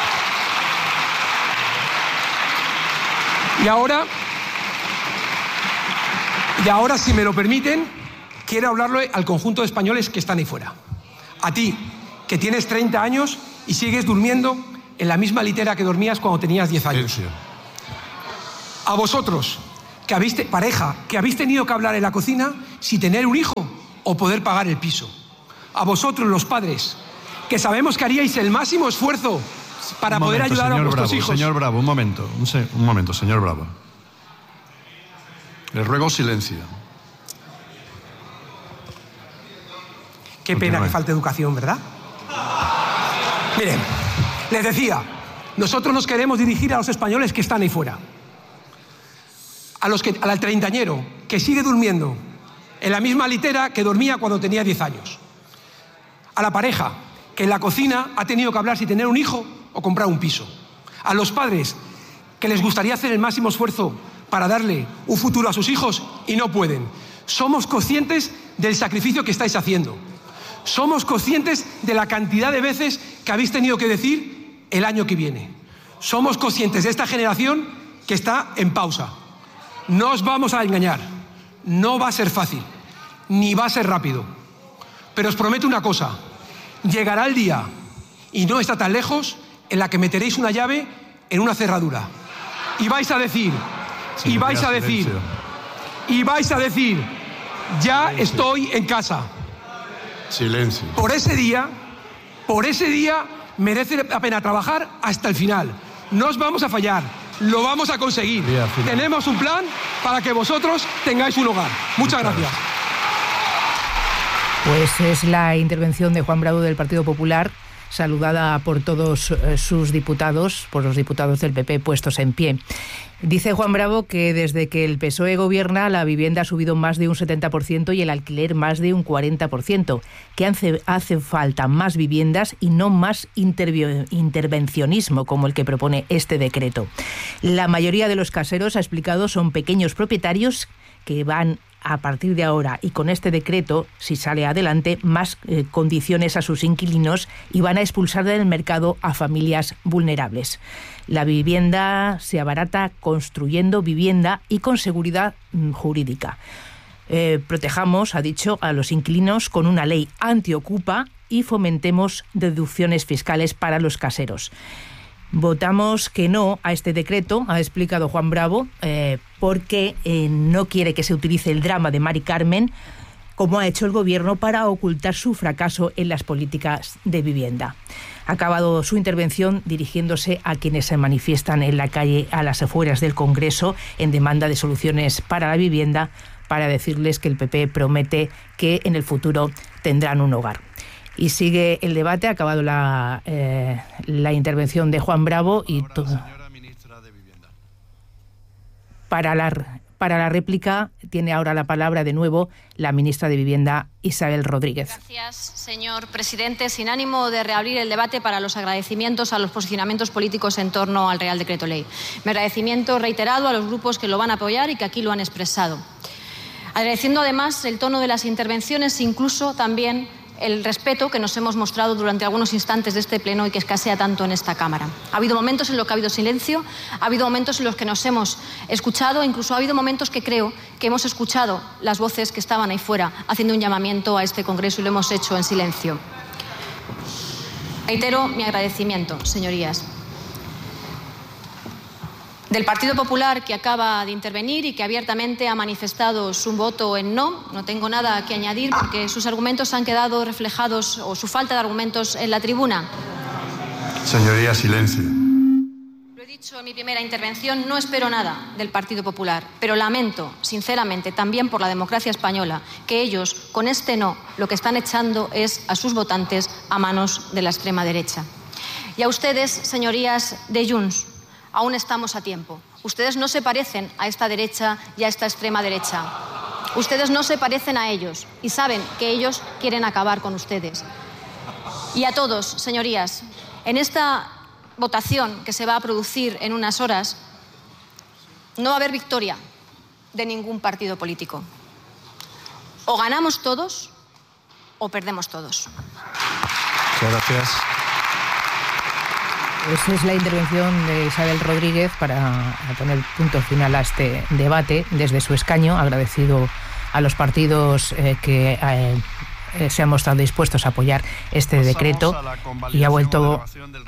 Y ahora, y ahora, si me lo permiten, quiero hablarle al conjunto de españoles que están ahí fuera. A ti, que tienes treinta años y sigues durmiendo en la misma litera que dormías cuando tenías diez años. Sí, sí. A vosotros, que habéis te- pareja, que habéis tenido que hablar en la cocina si tener un hijo o poder pagar el piso. A vosotros, los padres, que sabemos que haríais el máximo esfuerzo para Un poder momento, ayudar a señor vuestros Bravo, hijos. Señor Bravo, un momento, un, se- un momento, señor Bravo. Le ruego silencio. Qué pena Continúe. que falte educación, ¿verdad? Miren, les decía, nosotros nos queremos dirigir a los españoles que están ahí fuera. A los que, al treintañero que sigue durmiendo en la misma litera que dormía cuando tenía diez años. A la pareja que en la cocina ha tenido que hablar si tener un hijo o comprar un piso. A los padres que les gustaría hacer el máximo esfuerzo para darle un futuro a sus hijos y no pueden. Somos conscientes del sacrificio que estáis haciendo. Somos conscientes de la cantidad de veces que habéis tenido que decir el año que viene. Somos conscientes de esta generación que está en pausa. No os vamos a engañar. No va a ser fácil, ni va a ser rápido. Pero os prometo una cosa. Llegará el día, y no está tan lejos, en la que meteréis una llave en una cerradura. Y vais a decir, y vais a decir, y vais a decir, ya estoy en casa. Silencio. Por ese día, por ese día merece la pena trabajar hasta el final. No os vamos a fallar, lo vamos a conseguir. Día final. Tenemos un plan para que vosotros tengáis un hogar. Muchas gracias. Pues es la intervención de Juan Bravo del Partido Popular, saludada por todos eh, sus diputados, por los diputados del P P puestos en pie. Dice Juan Bravo que desde que el P S O E gobierna la vivienda ha subido más de un setenta por ciento y el alquiler más de un cuarenta por ciento, que hace, hace falta más viviendas y no más intervi- intervencionismo como el que propone este decreto. La mayoría de los caseros, ha explicado, son pequeños propietarios que van a partir de ahora y con este decreto, si sale adelante, más eh, condiciones a sus inquilinos y van a expulsar del mercado a familias vulnerables. La vivienda se abarata construyendo vivienda y con seguridad mm, jurídica. Eh, protejamos, ha dicho, a los inquilinos con una ley antiocupa y fomentemos deducciones fiscales para los caseros. Votamos que no a este decreto, ha explicado Juan Bravo, eh, porque eh, no quiere que se utilice el drama de Mari Carmen, como ha hecho el Gobierno, para ocultar su fracaso en las políticas de vivienda. Ha acabado su intervención dirigiéndose a quienes se manifiestan en la calle a las afueras del Congreso en demanda de soluciones para la vivienda, para decirles que el P P promete que en el futuro tendrán un hogar. Y sigue el debate, ha acabado la, eh, la intervención de Juan Bravo y to- para la, para la réplica tiene ahora la palabra de nuevo la ministra de Vivienda, Isabel Rodríguez. Gracias, señor presidente. Sin ánimo de reabrir el debate, para los agradecimientos a los posicionamientos políticos en torno al Real Decreto Ley. Mi agradecimiento reiterado a los grupos que lo van a apoyar y que aquí lo han expresado. Agradeciendo además el tono de las intervenciones, incluso también el respeto que nos hemos mostrado durante algunos instantes de este pleno y que escasea tanto en esta Cámara. Ha habido momentos en los que ha habido silencio, ha habido momentos en los que nos hemos escuchado, incluso ha habido momentos que creo que hemos escuchado las voces que estaban ahí fuera haciendo un llamamiento a este Congreso y lo hemos hecho en silencio. Reitero mi agradecimiento, señorías. Del Partido Popular, que acaba de intervenir y que abiertamente ha manifestado su voto en no. No tengo nada que añadir porque sus argumentos han quedado reflejados, o su falta de argumentos, en la tribuna. Señoría, silencio. Lo he dicho en mi primera intervención, no espero nada del Partido Popular, pero lamento, sinceramente, también por la democracia española, que ellos, con este no, lo que están echando es a sus votantes a manos de la extrema derecha. Y a ustedes, señorías de Junts, aún estamos a tiempo. Ustedes no se parecen a esta derecha y a esta extrema derecha. Ustedes no se parecen a ellos y saben que ellos quieren acabar con ustedes. Y a todos, señorías, en esta votación que se va a producir en unas horas, no va a haber victoria de ningún partido político. O ganamos todos o perdemos todos. Muchas gracias. Esa es la intervención de Isabel Rodríguez para poner punto final a este debate desde su escaño, agradecido a los partidos eh, que eh, eh, se han mostrado dispuestos a apoyar este decreto y ha vuelto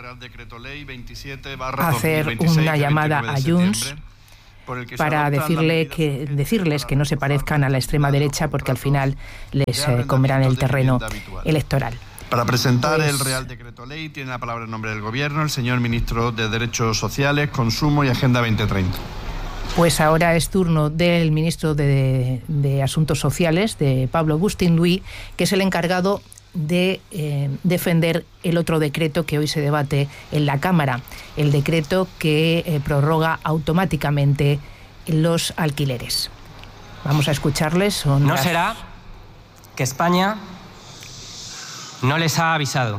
a hacer una llamada a Junts para decirle que, decirles que no se parezcan a la extrema derecha, porque al final les eh, comerán el terreno electoral. Para presentar Pues, el Real Decreto Ley tiene la palabra en nombre del Gobierno el señor Ministro de Derechos Sociales, Consumo y Agenda veinte treinta. Pues ahora es turno del ministro de, de Asuntos Sociales, de Pablo Agustín Luis, que es el encargado de eh, defender el otro decreto que hoy se debate en la Cámara, el decreto que eh, prorroga automáticamente los alquileres. Vamos a escucharles. Son ¿No las... será que España no les ha avisado?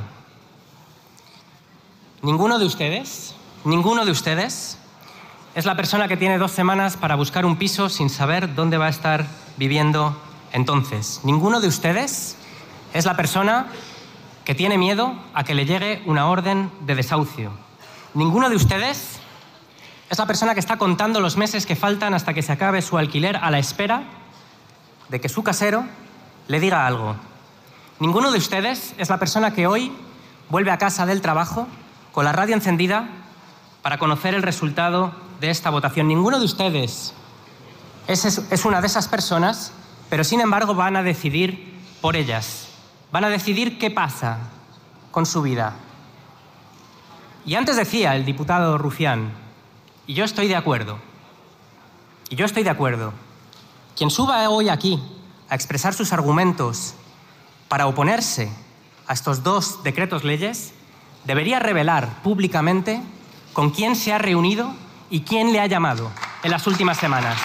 Ninguno de ustedes, ninguno de ustedes es la persona que tiene dos semanas para buscar un piso sin saber dónde va a estar viviendo entonces. Ninguno de ustedes es la persona que tiene miedo a que le llegue una orden de desahucio. Ninguno de ustedes es la persona que está contando los meses que faltan hasta que se acabe su alquiler a la espera de que su casero le diga algo. Ninguno de ustedes es la persona que hoy vuelve a casa del trabajo con la radio encendida para conocer el resultado de esta votación. Ninguno de ustedes es, es una de esas personas, pero sin embargo van a decidir por ellas. Van a decidir qué pasa con su vida. Y antes decía el diputado Rufián, y yo estoy de acuerdo, y yo estoy de acuerdo, quien suba hoy aquí a expresar sus argumentos para oponerse a estos dos decretos leyes, debería revelar públicamente con quién se ha reunido y quién le ha llamado en las últimas semanas.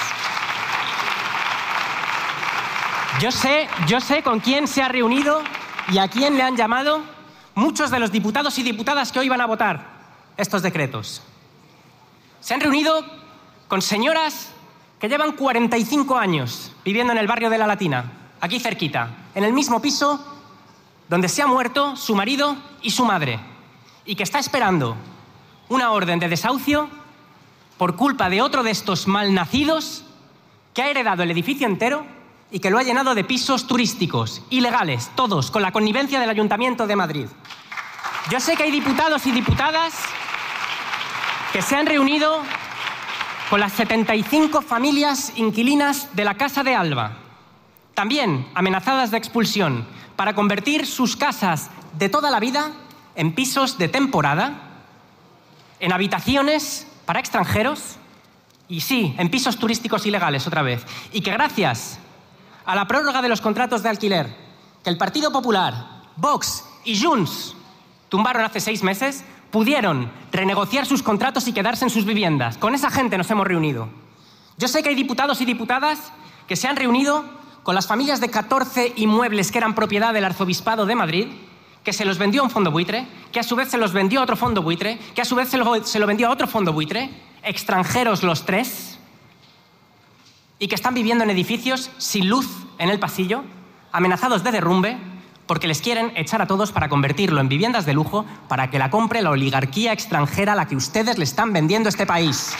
Yo sé, yo sé con quién se ha reunido y a quién le han llamado muchos de los diputados y diputadas que hoy van a votar estos decretos. Se han reunido con señoras que llevan cuarenta y cinco años viviendo en el barrio de La Latina, aquí cerquita, en el mismo piso donde se ha muerto su marido y su madre, y que está esperando una orden de desahucio por culpa de otro de estos malnacidos que ha heredado el edificio entero y que lo ha llenado de pisos turísticos, ilegales, todos, con la connivencia del Ayuntamiento de Madrid. Yo sé que hay diputados y diputadas que se han reunido con las setenta y cinco familias inquilinas de la Casa de Alba, también amenazadas de expulsión, para convertir sus casas de toda la vida en pisos de temporada, en habitaciones para extranjeros y sí, en pisos turísticos ilegales otra vez. Y que gracias a la prórroga de los contratos de alquiler que el Partido Popular, Vox y Junts tumbaron hace seis meses, pudieron renegociar sus contratos y quedarse en sus viviendas. Con esa gente nos hemos reunido. Yo sé que hay diputados y diputadas que se han reunido con las familias de catorce inmuebles que eran propiedad del Arzobispado de Madrid, que se los vendió a un fondo buitre, que a su vez se los vendió a otro fondo buitre, que a su vez se lo, se lo vendió a otro fondo buitre, extranjeros los tres, y que están viviendo en edificios sin luz en el pasillo, amenazados de derrumbe, porque les quieren echar a todos para convertirlo en viviendas de lujo, para que la compre la oligarquía extranjera a la que ustedes le están vendiendo este país.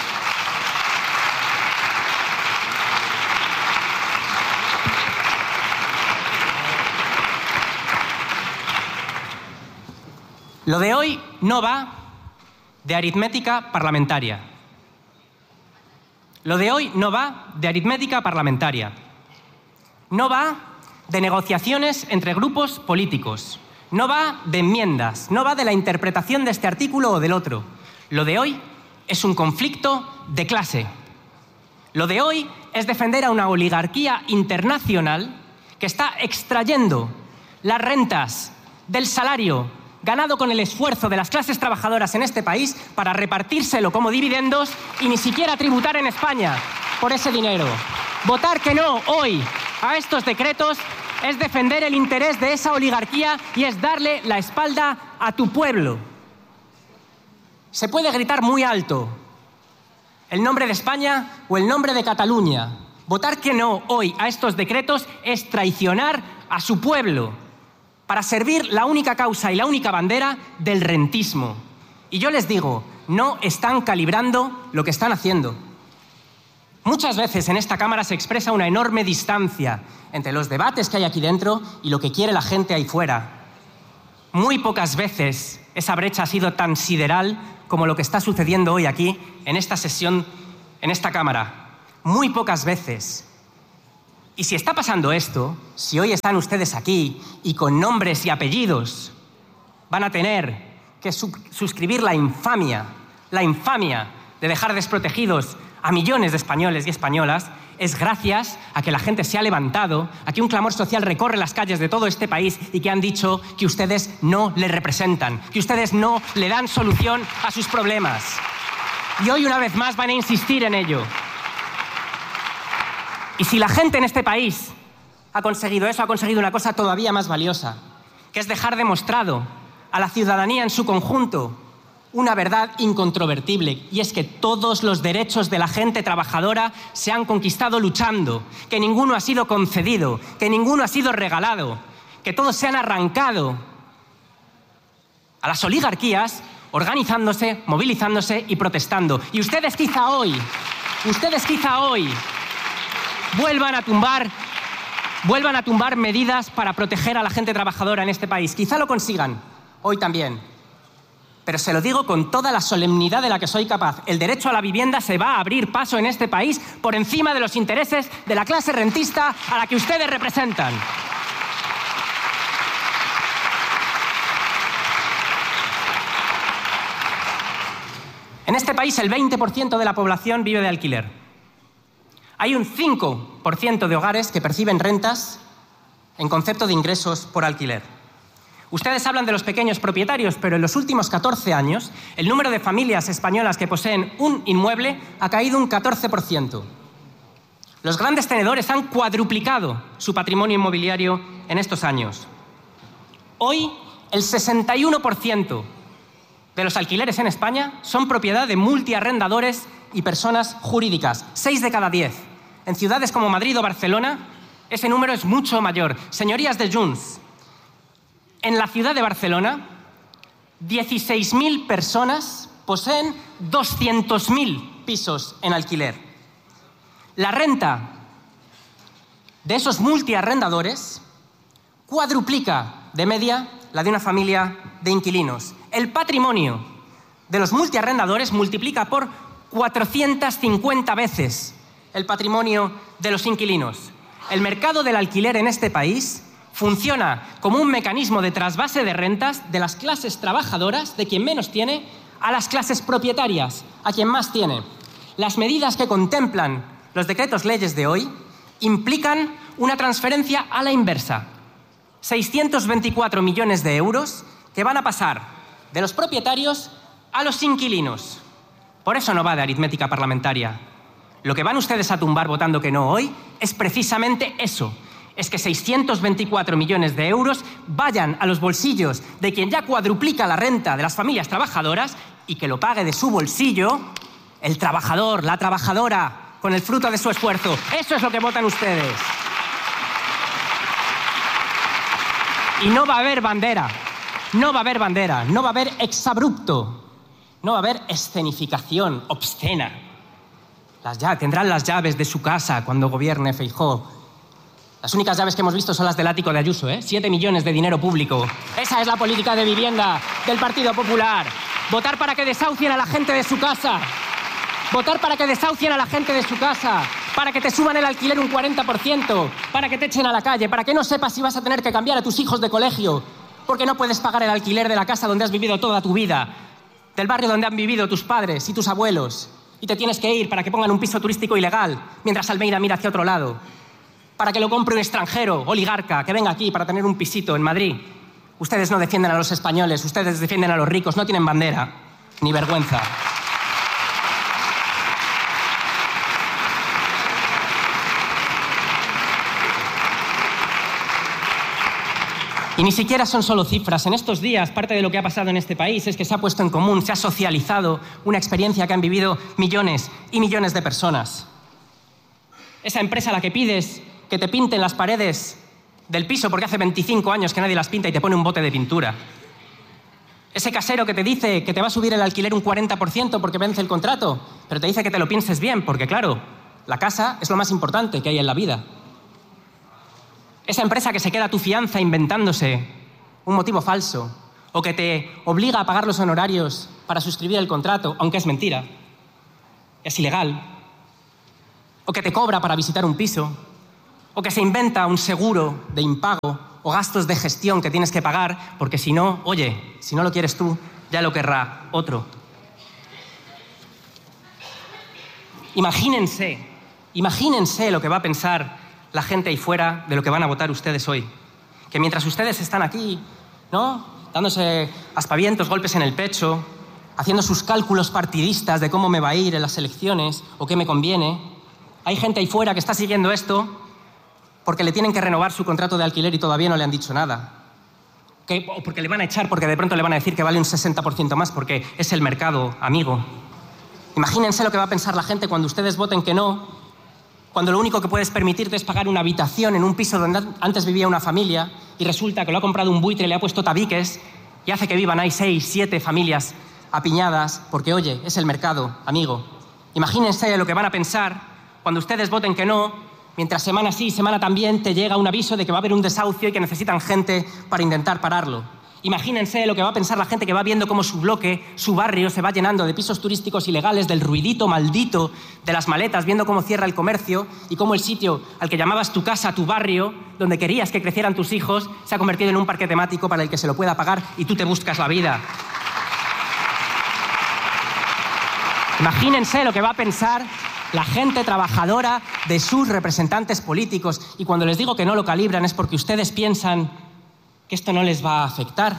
Lo de hoy no va de aritmética parlamentaria. Lo de hoy no va de aritmética parlamentaria. No va de negociaciones entre grupos políticos. No va de enmiendas. No va de la interpretación de este artículo o del otro. Lo de hoy es un conflicto de clase. Lo de hoy es defender a una oligarquía internacional que está extrayendo las rentas del salario ganado con el esfuerzo de las clases trabajadoras en este país para repartírselo como dividendos y ni siquiera tributar en España por ese dinero. Votar que no hoy a estos decretos es defender el interés de esa oligarquía y es darle la espalda a tu pueblo. Se puede gritar muy alto el nombre de España o el nombre de Cataluña. Votar que no hoy a estos decretos es traicionar a su pueblo para servir la única causa y la única bandera del rentismo. Y yo les digo, no están calibrando lo que están haciendo. Muchas veces en esta Cámara se expresa una enorme distancia entre los debates que hay aquí dentro y lo que quiere la gente ahí fuera. Muy pocas veces esa brecha ha sido tan sideral como lo que está sucediendo hoy aquí, en esta sesión, en esta Cámara. Muy pocas veces. Y si está pasando esto, si hoy están ustedes aquí y con nombres y apellidos van a tener que su- suscribir la infamia, la infamia de dejar desprotegidos a millones de españoles y españolas, es gracias a que la gente se ha levantado, a que un clamor social recorre las calles de todo este país y que han dicho que ustedes no le representan, que ustedes no le dan solución a sus problemas. Y hoy, una vez más, van a insistir en ello. Y si la gente en este país ha conseguido eso, ha conseguido una cosa todavía más valiosa, que es dejar demostrado a la ciudadanía en su conjunto una verdad incontrovertible, y es que todos los derechos de la gente trabajadora se han conquistado luchando, que ninguno ha sido concedido, que ninguno ha sido regalado, que todos se han arrancado a las oligarquías organizándose, movilizándose y protestando. Y ustedes quizá hoy, ustedes quizá hoy vuelvan a tumbar, vuelvan a tumbar medidas para proteger a la gente trabajadora en este país. Quizá lo consigan hoy también. Pero se lo digo con toda la solemnidad de la que soy capaz. El derecho a la vivienda se va a abrir paso en este país por encima de los intereses de la clase rentista a la que ustedes representan. En este país el veinte por ciento de la población vive de alquiler. Hay un cinco por ciento de hogares que perciben rentas en concepto de ingresos por alquiler. Ustedes hablan de los pequeños propietarios, pero en los últimos catorce años el número de familias españolas que poseen un inmueble ha caído un catorce por ciento. Los grandes tenedores han cuadruplicado su patrimonio inmobiliario en estos años. Hoy, el sesenta y uno por ciento de los alquileres en España son propiedad de multiarrendadores y personas jurídicas, seis de cada diez. En ciudades como Madrid o Barcelona, ese número es mucho mayor. Señorías de Junts, en la ciudad de Barcelona, dieciséis mil personas poseen doscientos mil pisos en alquiler. La renta de esos multiarrendadores cuadruplica de media la de una familia de inquilinos. El patrimonio de los multiarrendadores multiplica por cuatrocientas cincuenta veces el patrimonio de los inquilinos. El mercado del alquiler en este país funciona como un mecanismo de trasvase de rentas de las clases trabajadoras, de quien menos tiene, a las clases propietarias, a quien más tiene. Las medidas que contemplan los decretos leyes de hoy implican una transferencia a la inversa. seiscientos veinticuatro millones de euros que van a pasar de los propietarios a los inquilinos. Por eso no va de aritmética parlamentaria. Lo que van ustedes a tumbar votando que no hoy es precisamente eso. Es que seiscientos veinticuatro millones de euros vayan a los bolsillos de quien ya cuadruplica la renta de las familias trabajadoras y que lo pague de su bolsillo el trabajador, la trabajadora, con el fruto de su esfuerzo. Eso es lo que votan ustedes. Y no va a haber bandera, no va a haber bandera, no va a haber exabrupto, no va a haber escenificación obscena. Las ya, tendrán las llaves de su casa cuando gobierne Feijóo. Las únicas llaves que hemos visto son las del ático de Ayuso, ¿eh? Siete millones de dinero público. Esa es la política de vivienda del Partido Popular. Votar para que desahucien a la gente de su casa. Votar para que desahucien a la gente de su casa. Para que te suban el alquiler un cuarenta por ciento. Para que te echen a la calle. Para que no sepas si vas a tener que cambiar a tus hijos de colegio. Porque no puedes pagar el alquiler de la casa donde has vivido toda tu vida. Del barrio donde han vivido tus padres y tus abuelos. Y te tienes que ir para que pongan un piso turístico ilegal mientras Almeida mira hacia otro lado. Para que lo compre un extranjero, oligarca, que venga aquí para tener un pisito en Madrid. Ustedes no defienden a los españoles, ustedes defienden a los ricos, no tienen bandera, ni vergüenza. Y ni siquiera son solo cifras. En estos días, parte de lo que ha pasado en este país es que se ha puesto en común, se ha socializado una experiencia que han vivido millones y millones de personas. Esa empresa a la que pides que te pinten las paredes del piso porque hace veinticinco años que nadie las pinta y te pone un bote de pintura. Ese casero que te dice que te va a subir el alquiler un cuarenta por ciento porque vence el contrato, pero te dice que te lo pienses bien porque, claro, La casa es lo más importante que hay en la vida. Esa empresa que se queda a tu fianza inventándose un motivo falso o que te obliga a pagar los honorarios para suscribir el contrato, aunque es mentira, es ilegal, o que te cobra para visitar un piso, o que se inventa un seguro de impago o gastos de gestión que tienes que pagar, porque si no, oye, si no lo quieres tú, ya lo querrá otro. Imagínense, imagínense lo que va a pensar la gente ahí fuera de lo que van a votar ustedes hoy. Que mientras ustedes están aquí, ¿no?, dándose aspavientos, golpes en el pecho, haciendo sus cálculos partidistas de cómo me va a ir en las elecciones o qué me conviene, hay gente ahí fuera que está siguiendo esto porque le tienen que renovar su contrato de alquiler y todavía no le han dicho nada. Que, o porque le van a echar porque de pronto le van a decir que vale un sesenta por ciento más porque es el mercado, amigo. Imagínense lo que va a pensar la gente cuando ustedes voten que no, cuando lo único que puedes permitirte es pagar una habitación en un piso donde antes vivía una familia y resulta que lo ha comprado un buitre, le ha puesto tabiques y hace que vivan ahí seis, siete familias apiñadas porque, oye, es el mercado, amigo. Imagínense lo que van a pensar cuando ustedes voten que no, mientras semana sí, semana también te llega un aviso de que va a haber un desahucio y que necesitan gente para intentar pararlo. Imagínense lo que va a pensar la gente que va viendo cómo su bloque, su barrio, se va llenando de pisos turísticos ilegales, del ruidito maldito de las maletas, viendo cómo cierra el comercio y cómo el sitio al que llamabas tu casa, tu barrio, donde querías que crecieran tus hijos, se ha convertido en un parque temático para el que se lo pueda pagar y tú te buscas la vida. Imagínense lo que va a pensar la gente trabajadora de sus representantes políticos. Y cuando les digo que no lo calibran es porque ustedes piensan que esto no les va a afectar.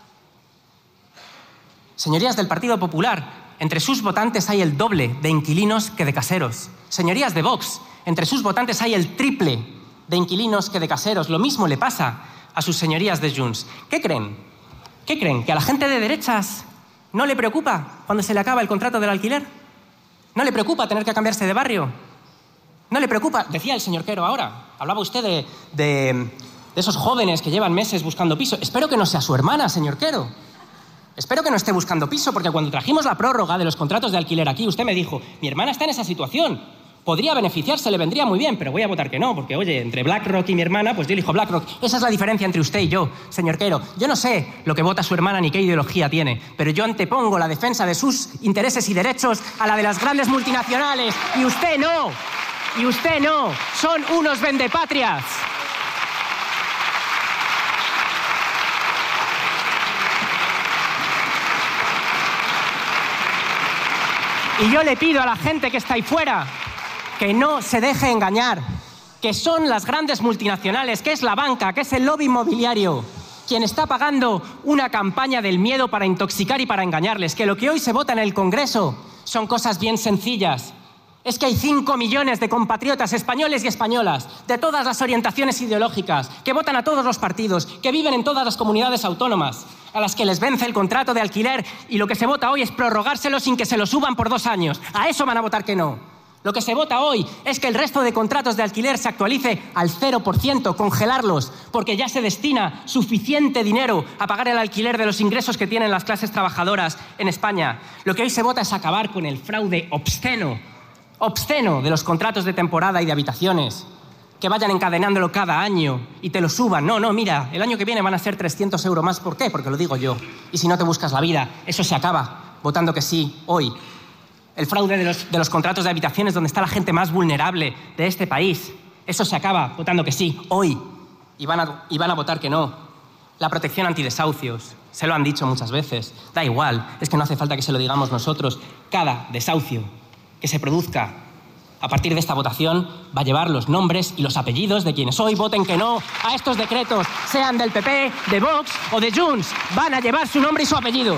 Señorías del Partido Popular, entre sus votantes hay el doble de inquilinos que de caseros. Señorías de Vox, entre sus votantes hay el triple de inquilinos que de caseros. Lo mismo le pasa a sus señorías de Junts. ¿Qué creen? ¿Qué creen? ¿Que a la gente de derechas no le preocupa cuando se le acaba el contrato del alquiler? ¿No le preocupa tener que cambiarse de barrio? ¿No le preocupa? Decía el señor Quero ahora, hablaba usted de, de, de esos jóvenes que llevan meses buscando piso. Espero que no sea su hermana, señor Quero. Espero que no esté buscando piso, porque cuando trajimos la prórroga de los contratos de alquiler aquí, usted me dijo, mi hermana está en esa situación, podría beneficiarse, le vendría muy bien, pero voy a votar que no, porque, oye, entre BlackRock y mi hermana, pues yo elijo BlackRock. Esa es la diferencia entre usted y yo, señor Quero. Yo no sé lo que vota su hermana ni qué ideología tiene, pero yo antepongo la defensa de sus intereses y derechos a la de las grandes multinacionales, y usted no, y usted no, son unos vendepatrias. Y yo le pido a la gente que está ahí fuera que no se deje engañar, que son las grandes multinacionales, que es la banca, que es el lobby inmobiliario, quien está pagando una campaña del miedo para intoxicar y para engañarles, que lo que hoy se vota en el Congreso son cosas bien sencillas. Es que hay cinco millones de compatriotas españoles y españolas, de todas las orientaciones ideológicas, que votan a todos los partidos, que viven en todas las comunidades autónomas, a las que les vence el contrato de alquiler y lo que se vota hoy es prorrogárselo sin que se lo suban por dos años. A eso van a votar que no. Lo que se vota hoy es que el resto de contratos de alquiler se actualice al cero por ciento, congelarlos, porque ya se destina suficiente dinero a pagar el alquiler de los ingresos que tienen las clases trabajadoras en España. Lo que hoy se vota es acabar con el fraude obsceno, obsceno de los contratos de temporada y de habitaciones, que vayan encadenándolo cada año y te lo suban. No, no, mira, el año que viene van a ser trescientos euros más. ¿Por qué? Porque lo digo yo. Y si no te buscas la vida, eso se acaba votando que sí hoy. El fraude de los, de los contratos de habitaciones donde está la gente más vulnerable de este país, eso se acaba votando que sí hoy. Y van a, y van a votar que no. La protección antidesahucios, se lo han dicho muchas veces. Da igual, es que no hace falta que se lo digamos nosotros. Cada desahucio que se produzca a partir de esta votación va a llevar los nombres y los apellidos de quienes hoy voten que no a estos decretos, sean del P P, de Vox o de Junts. Van a llevar su nombre y su apellido.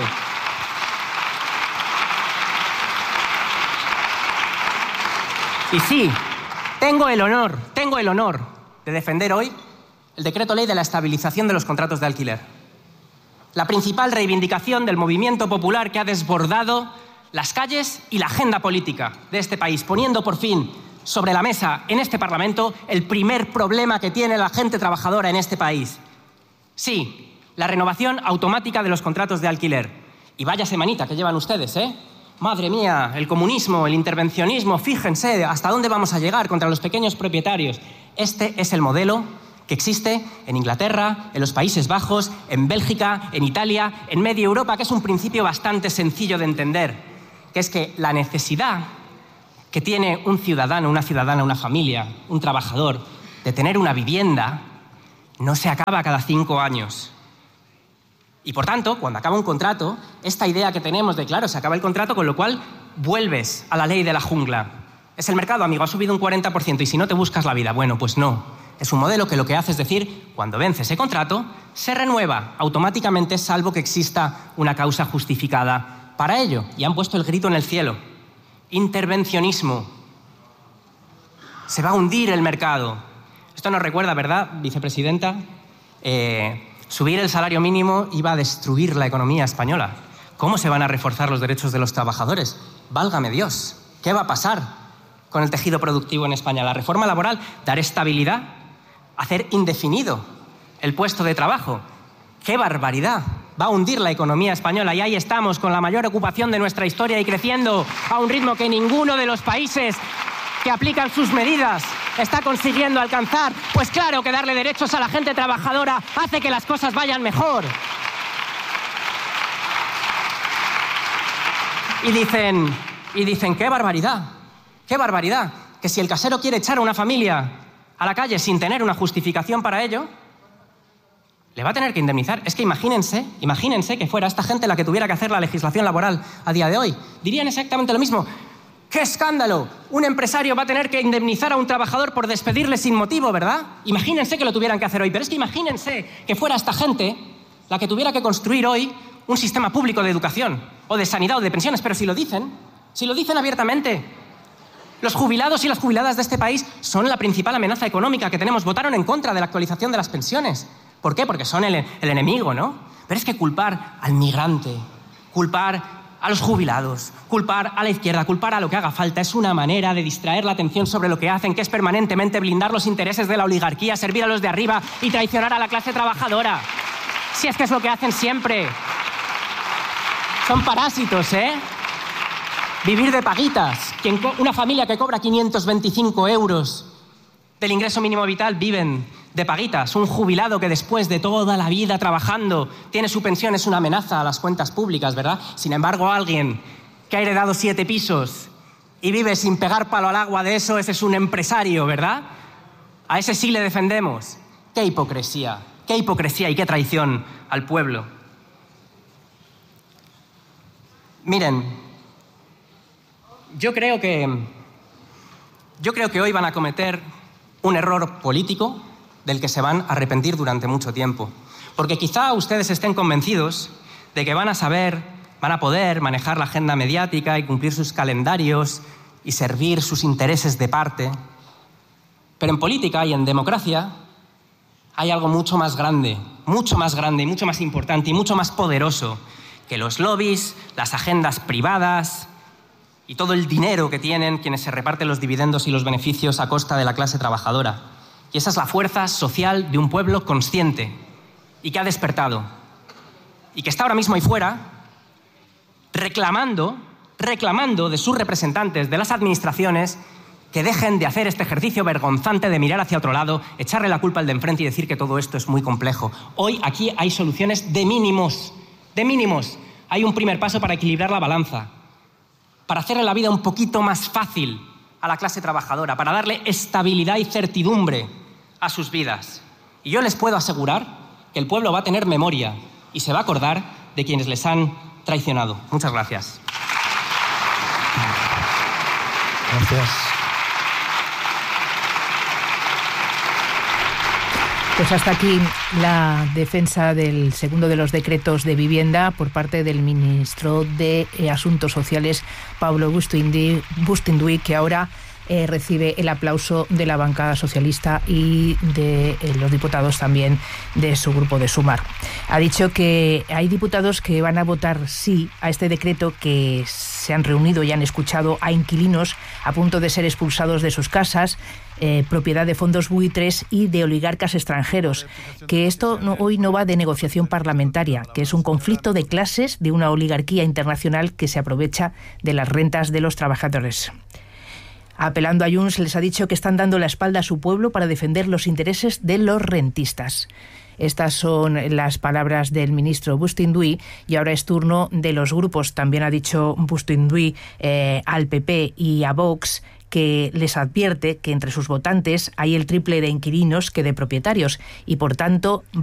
Y sí, tengo el honor, tengo el honor de defender hoy el decreto ley de la estabilización de los contratos de alquiler. La principal reivindicación del movimiento popular que ha desbordado las calles y la agenda política de este país, poniendo por fin sobre la mesa en este Parlamento el primer problema que tiene la gente trabajadora en este país. Sí, la renovación automática de los contratos de alquiler. Y vaya semanita que llevan ustedes, ¿eh? Madre mía, el comunismo, el intervencionismo, fíjense hasta dónde vamos a llegar contra los pequeños propietarios. Este es el modelo que existe en Inglaterra, en los Países Bajos, en Bélgica, en Italia, en media Europa, que es un principio bastante sencillo de entender, que es que la necesidad que tiene un ciudadano, una ciudadana, una familia, un trabajador, de tener una vivienda, no se acaba cada cinco años. Y por tanto, cuando acaba un contrato, esta idea que tenemos de, claro, se acaba el contrato, con lo cual vuelves a la ley de la jungla. Es el mercado, amigo, ha subido un cuarenta por ciento y si no te buscas la vida. Bueno, pues no. Es un modelo que lo que hace es decir, cuando vence ese contrato, se renueva automáticamente, salvo que exista una causa justificada para ello. Y han puesto el grito en el cielo. Intervencionismo. Se va a hundir el mercado. Esto nos recuerda, ¿verdad, vicepresidenta? Eh... Subir el salario mínimo iba a destruir la economía española. ¿Cómo se van a reforzar los derechos de los trabajadores? Válgame Dios, ¿qué va a pasar con el tejido productivo en España? La reforma laboral, dar estabilidad, hacer indefinido el puesto de trabajo. ¡Qué barbaridad! Va a hundir la economía española y ahí estamos con la mayor ocupación de nuestra historia y creciendo a un ritmo que ninguno de los países que aplican sus medidas está consiguiendo alcanzar. Pues claro que darle derechos a la gente trabajadora hace que las cosas vayan mejor. Y dicen, y dicen, ¡qué barbaridad! ¡Qué barbaridad! Que si el casero quiere echar a una familia a la calle sin tener una justificación para ello, le va a tener que indemnizar. Es que imagínense, imagínense que fuera esta gente la que tuviera que hacer la legislación laboral a día de hoy. Dirían exactamente lo mismo. ¡Qué escándalo! Un empresario va a tener que indemnizar a un trabajador por despedirle sin motivo, ¿verdad? Imagínense que lo tuvieran que hacer hoy. Pero es que imagínense que fuera esta gente la que tuviera que construir hoy un sistema público de educación, o de sanidad, o de pensiones. Pero si lo dicen, si lo dicen abiertamente. Los jubilados y las jubiladas de este país son la principal amenaza económica que tenemos. Votaron en contra de la actualización de las pensiones. ¿Por qué? Porque son el, el enemigo, ¿no? Pero es que culpar al migrante, culpar a los jubilados, culpar a la izquierda, culpar a lo que haga falta, es una manera de distraer la atención sobre lo que hacen, que es permanentemente blindar los intereses de la oligarquía, servir a los de arriba y traicionar a la clase trabajadora. Si es que es lo que hacen siempre. Son parásitos, ¿eh? Vivir de paguitas. Quien una familia que cobra quinientos veinticinco euros del ingreso mínimo vital viven de paguitas. Un jubilado que después de toda la vida trabajando tiene su pensión es una amenaza a las cuentas públicas, ¿verdad? Sin embargo, alguien que ha heredado siete pisos y vive sin pegar palo al agua de eso, ese es un empresario, ¿verdad? A ese sí le defendemos. ¡Qué hipocresía! ¡Qué hipocresía y qué traición al pueblo! Miren, yo creo que, yo creo que hoy van a cometer un error político del que se van a arrepentir durante mucho tiempo. Porque quizá ustedes estén convencidos de que van a saber, van a poder manejar la agenda mediática y cumplir sus calendarios y servir sus intereses de parte. Pero en política y en democracia hay algo mucho más grande, mucho más grande y mucho más importante y mucho más poderoso que los lobbies, las agendas privadas y todo el dinero que tienen quienes se reparten los dividendos y los beneficios a costa de la clase trabajadora. Y esa es la fuerza social de un pueblo consciente y que ha despertado y que está ahora mismo ahí fuera reclamando, reclamando de sus representantes, de las administraciones, que dejen de hacer este ejercicio vergonzante de mirar hacia otro lado, echarle la culpa al de enfrente y decir que todo esto es muy complejo. Hoy aquí hay soluciones de mínimos, de mínimos. Hay un primer paso para equilibrar la balanza, para hacerle la vida un poquito más fácil a la clase trabajadora, para darle estabilidad y certidumbre a sus vidas. Y yo les puedo asegurar que el pueblo va a tener memoria y se va a acordar de quienes les han traicionado. Muchas gracias. Gracias. Pues hasta aquí la defensa del segundo de los decretos de vivienda por parte del ministro de Asuntos Sociales, Pablo Bustinduy, que ahora eh, recibe el aplauso de la bancada socialista y de eh, los diputados también de su grupo de Sumar. Ha dicho que hay diputados que van a votar sí a este decreto que se han reunido y han escuchado a inquilinos a punto de ser expulsados de sus casas, eh, propiedad de fondos buitres y de oligarcas extranjeros. Que esto no, hoy no va de negociación parlamentaria, que es un conflicto de clases de una oligarquía internacional que se aprovecha de las rentas de los trabajadores. Apelando a Junts, les ha dicho que están dando la espalda a su pueblo para defender los intereses de los rentistas. Estas son las palabras del ministro Bustinduy y ahora es turno de los grupos. También ha dicho Bustinduy eh, al P P y a Vox que les advierte que entre sus votantes hay el triple de inquilinos que de propietarios y, por tanto,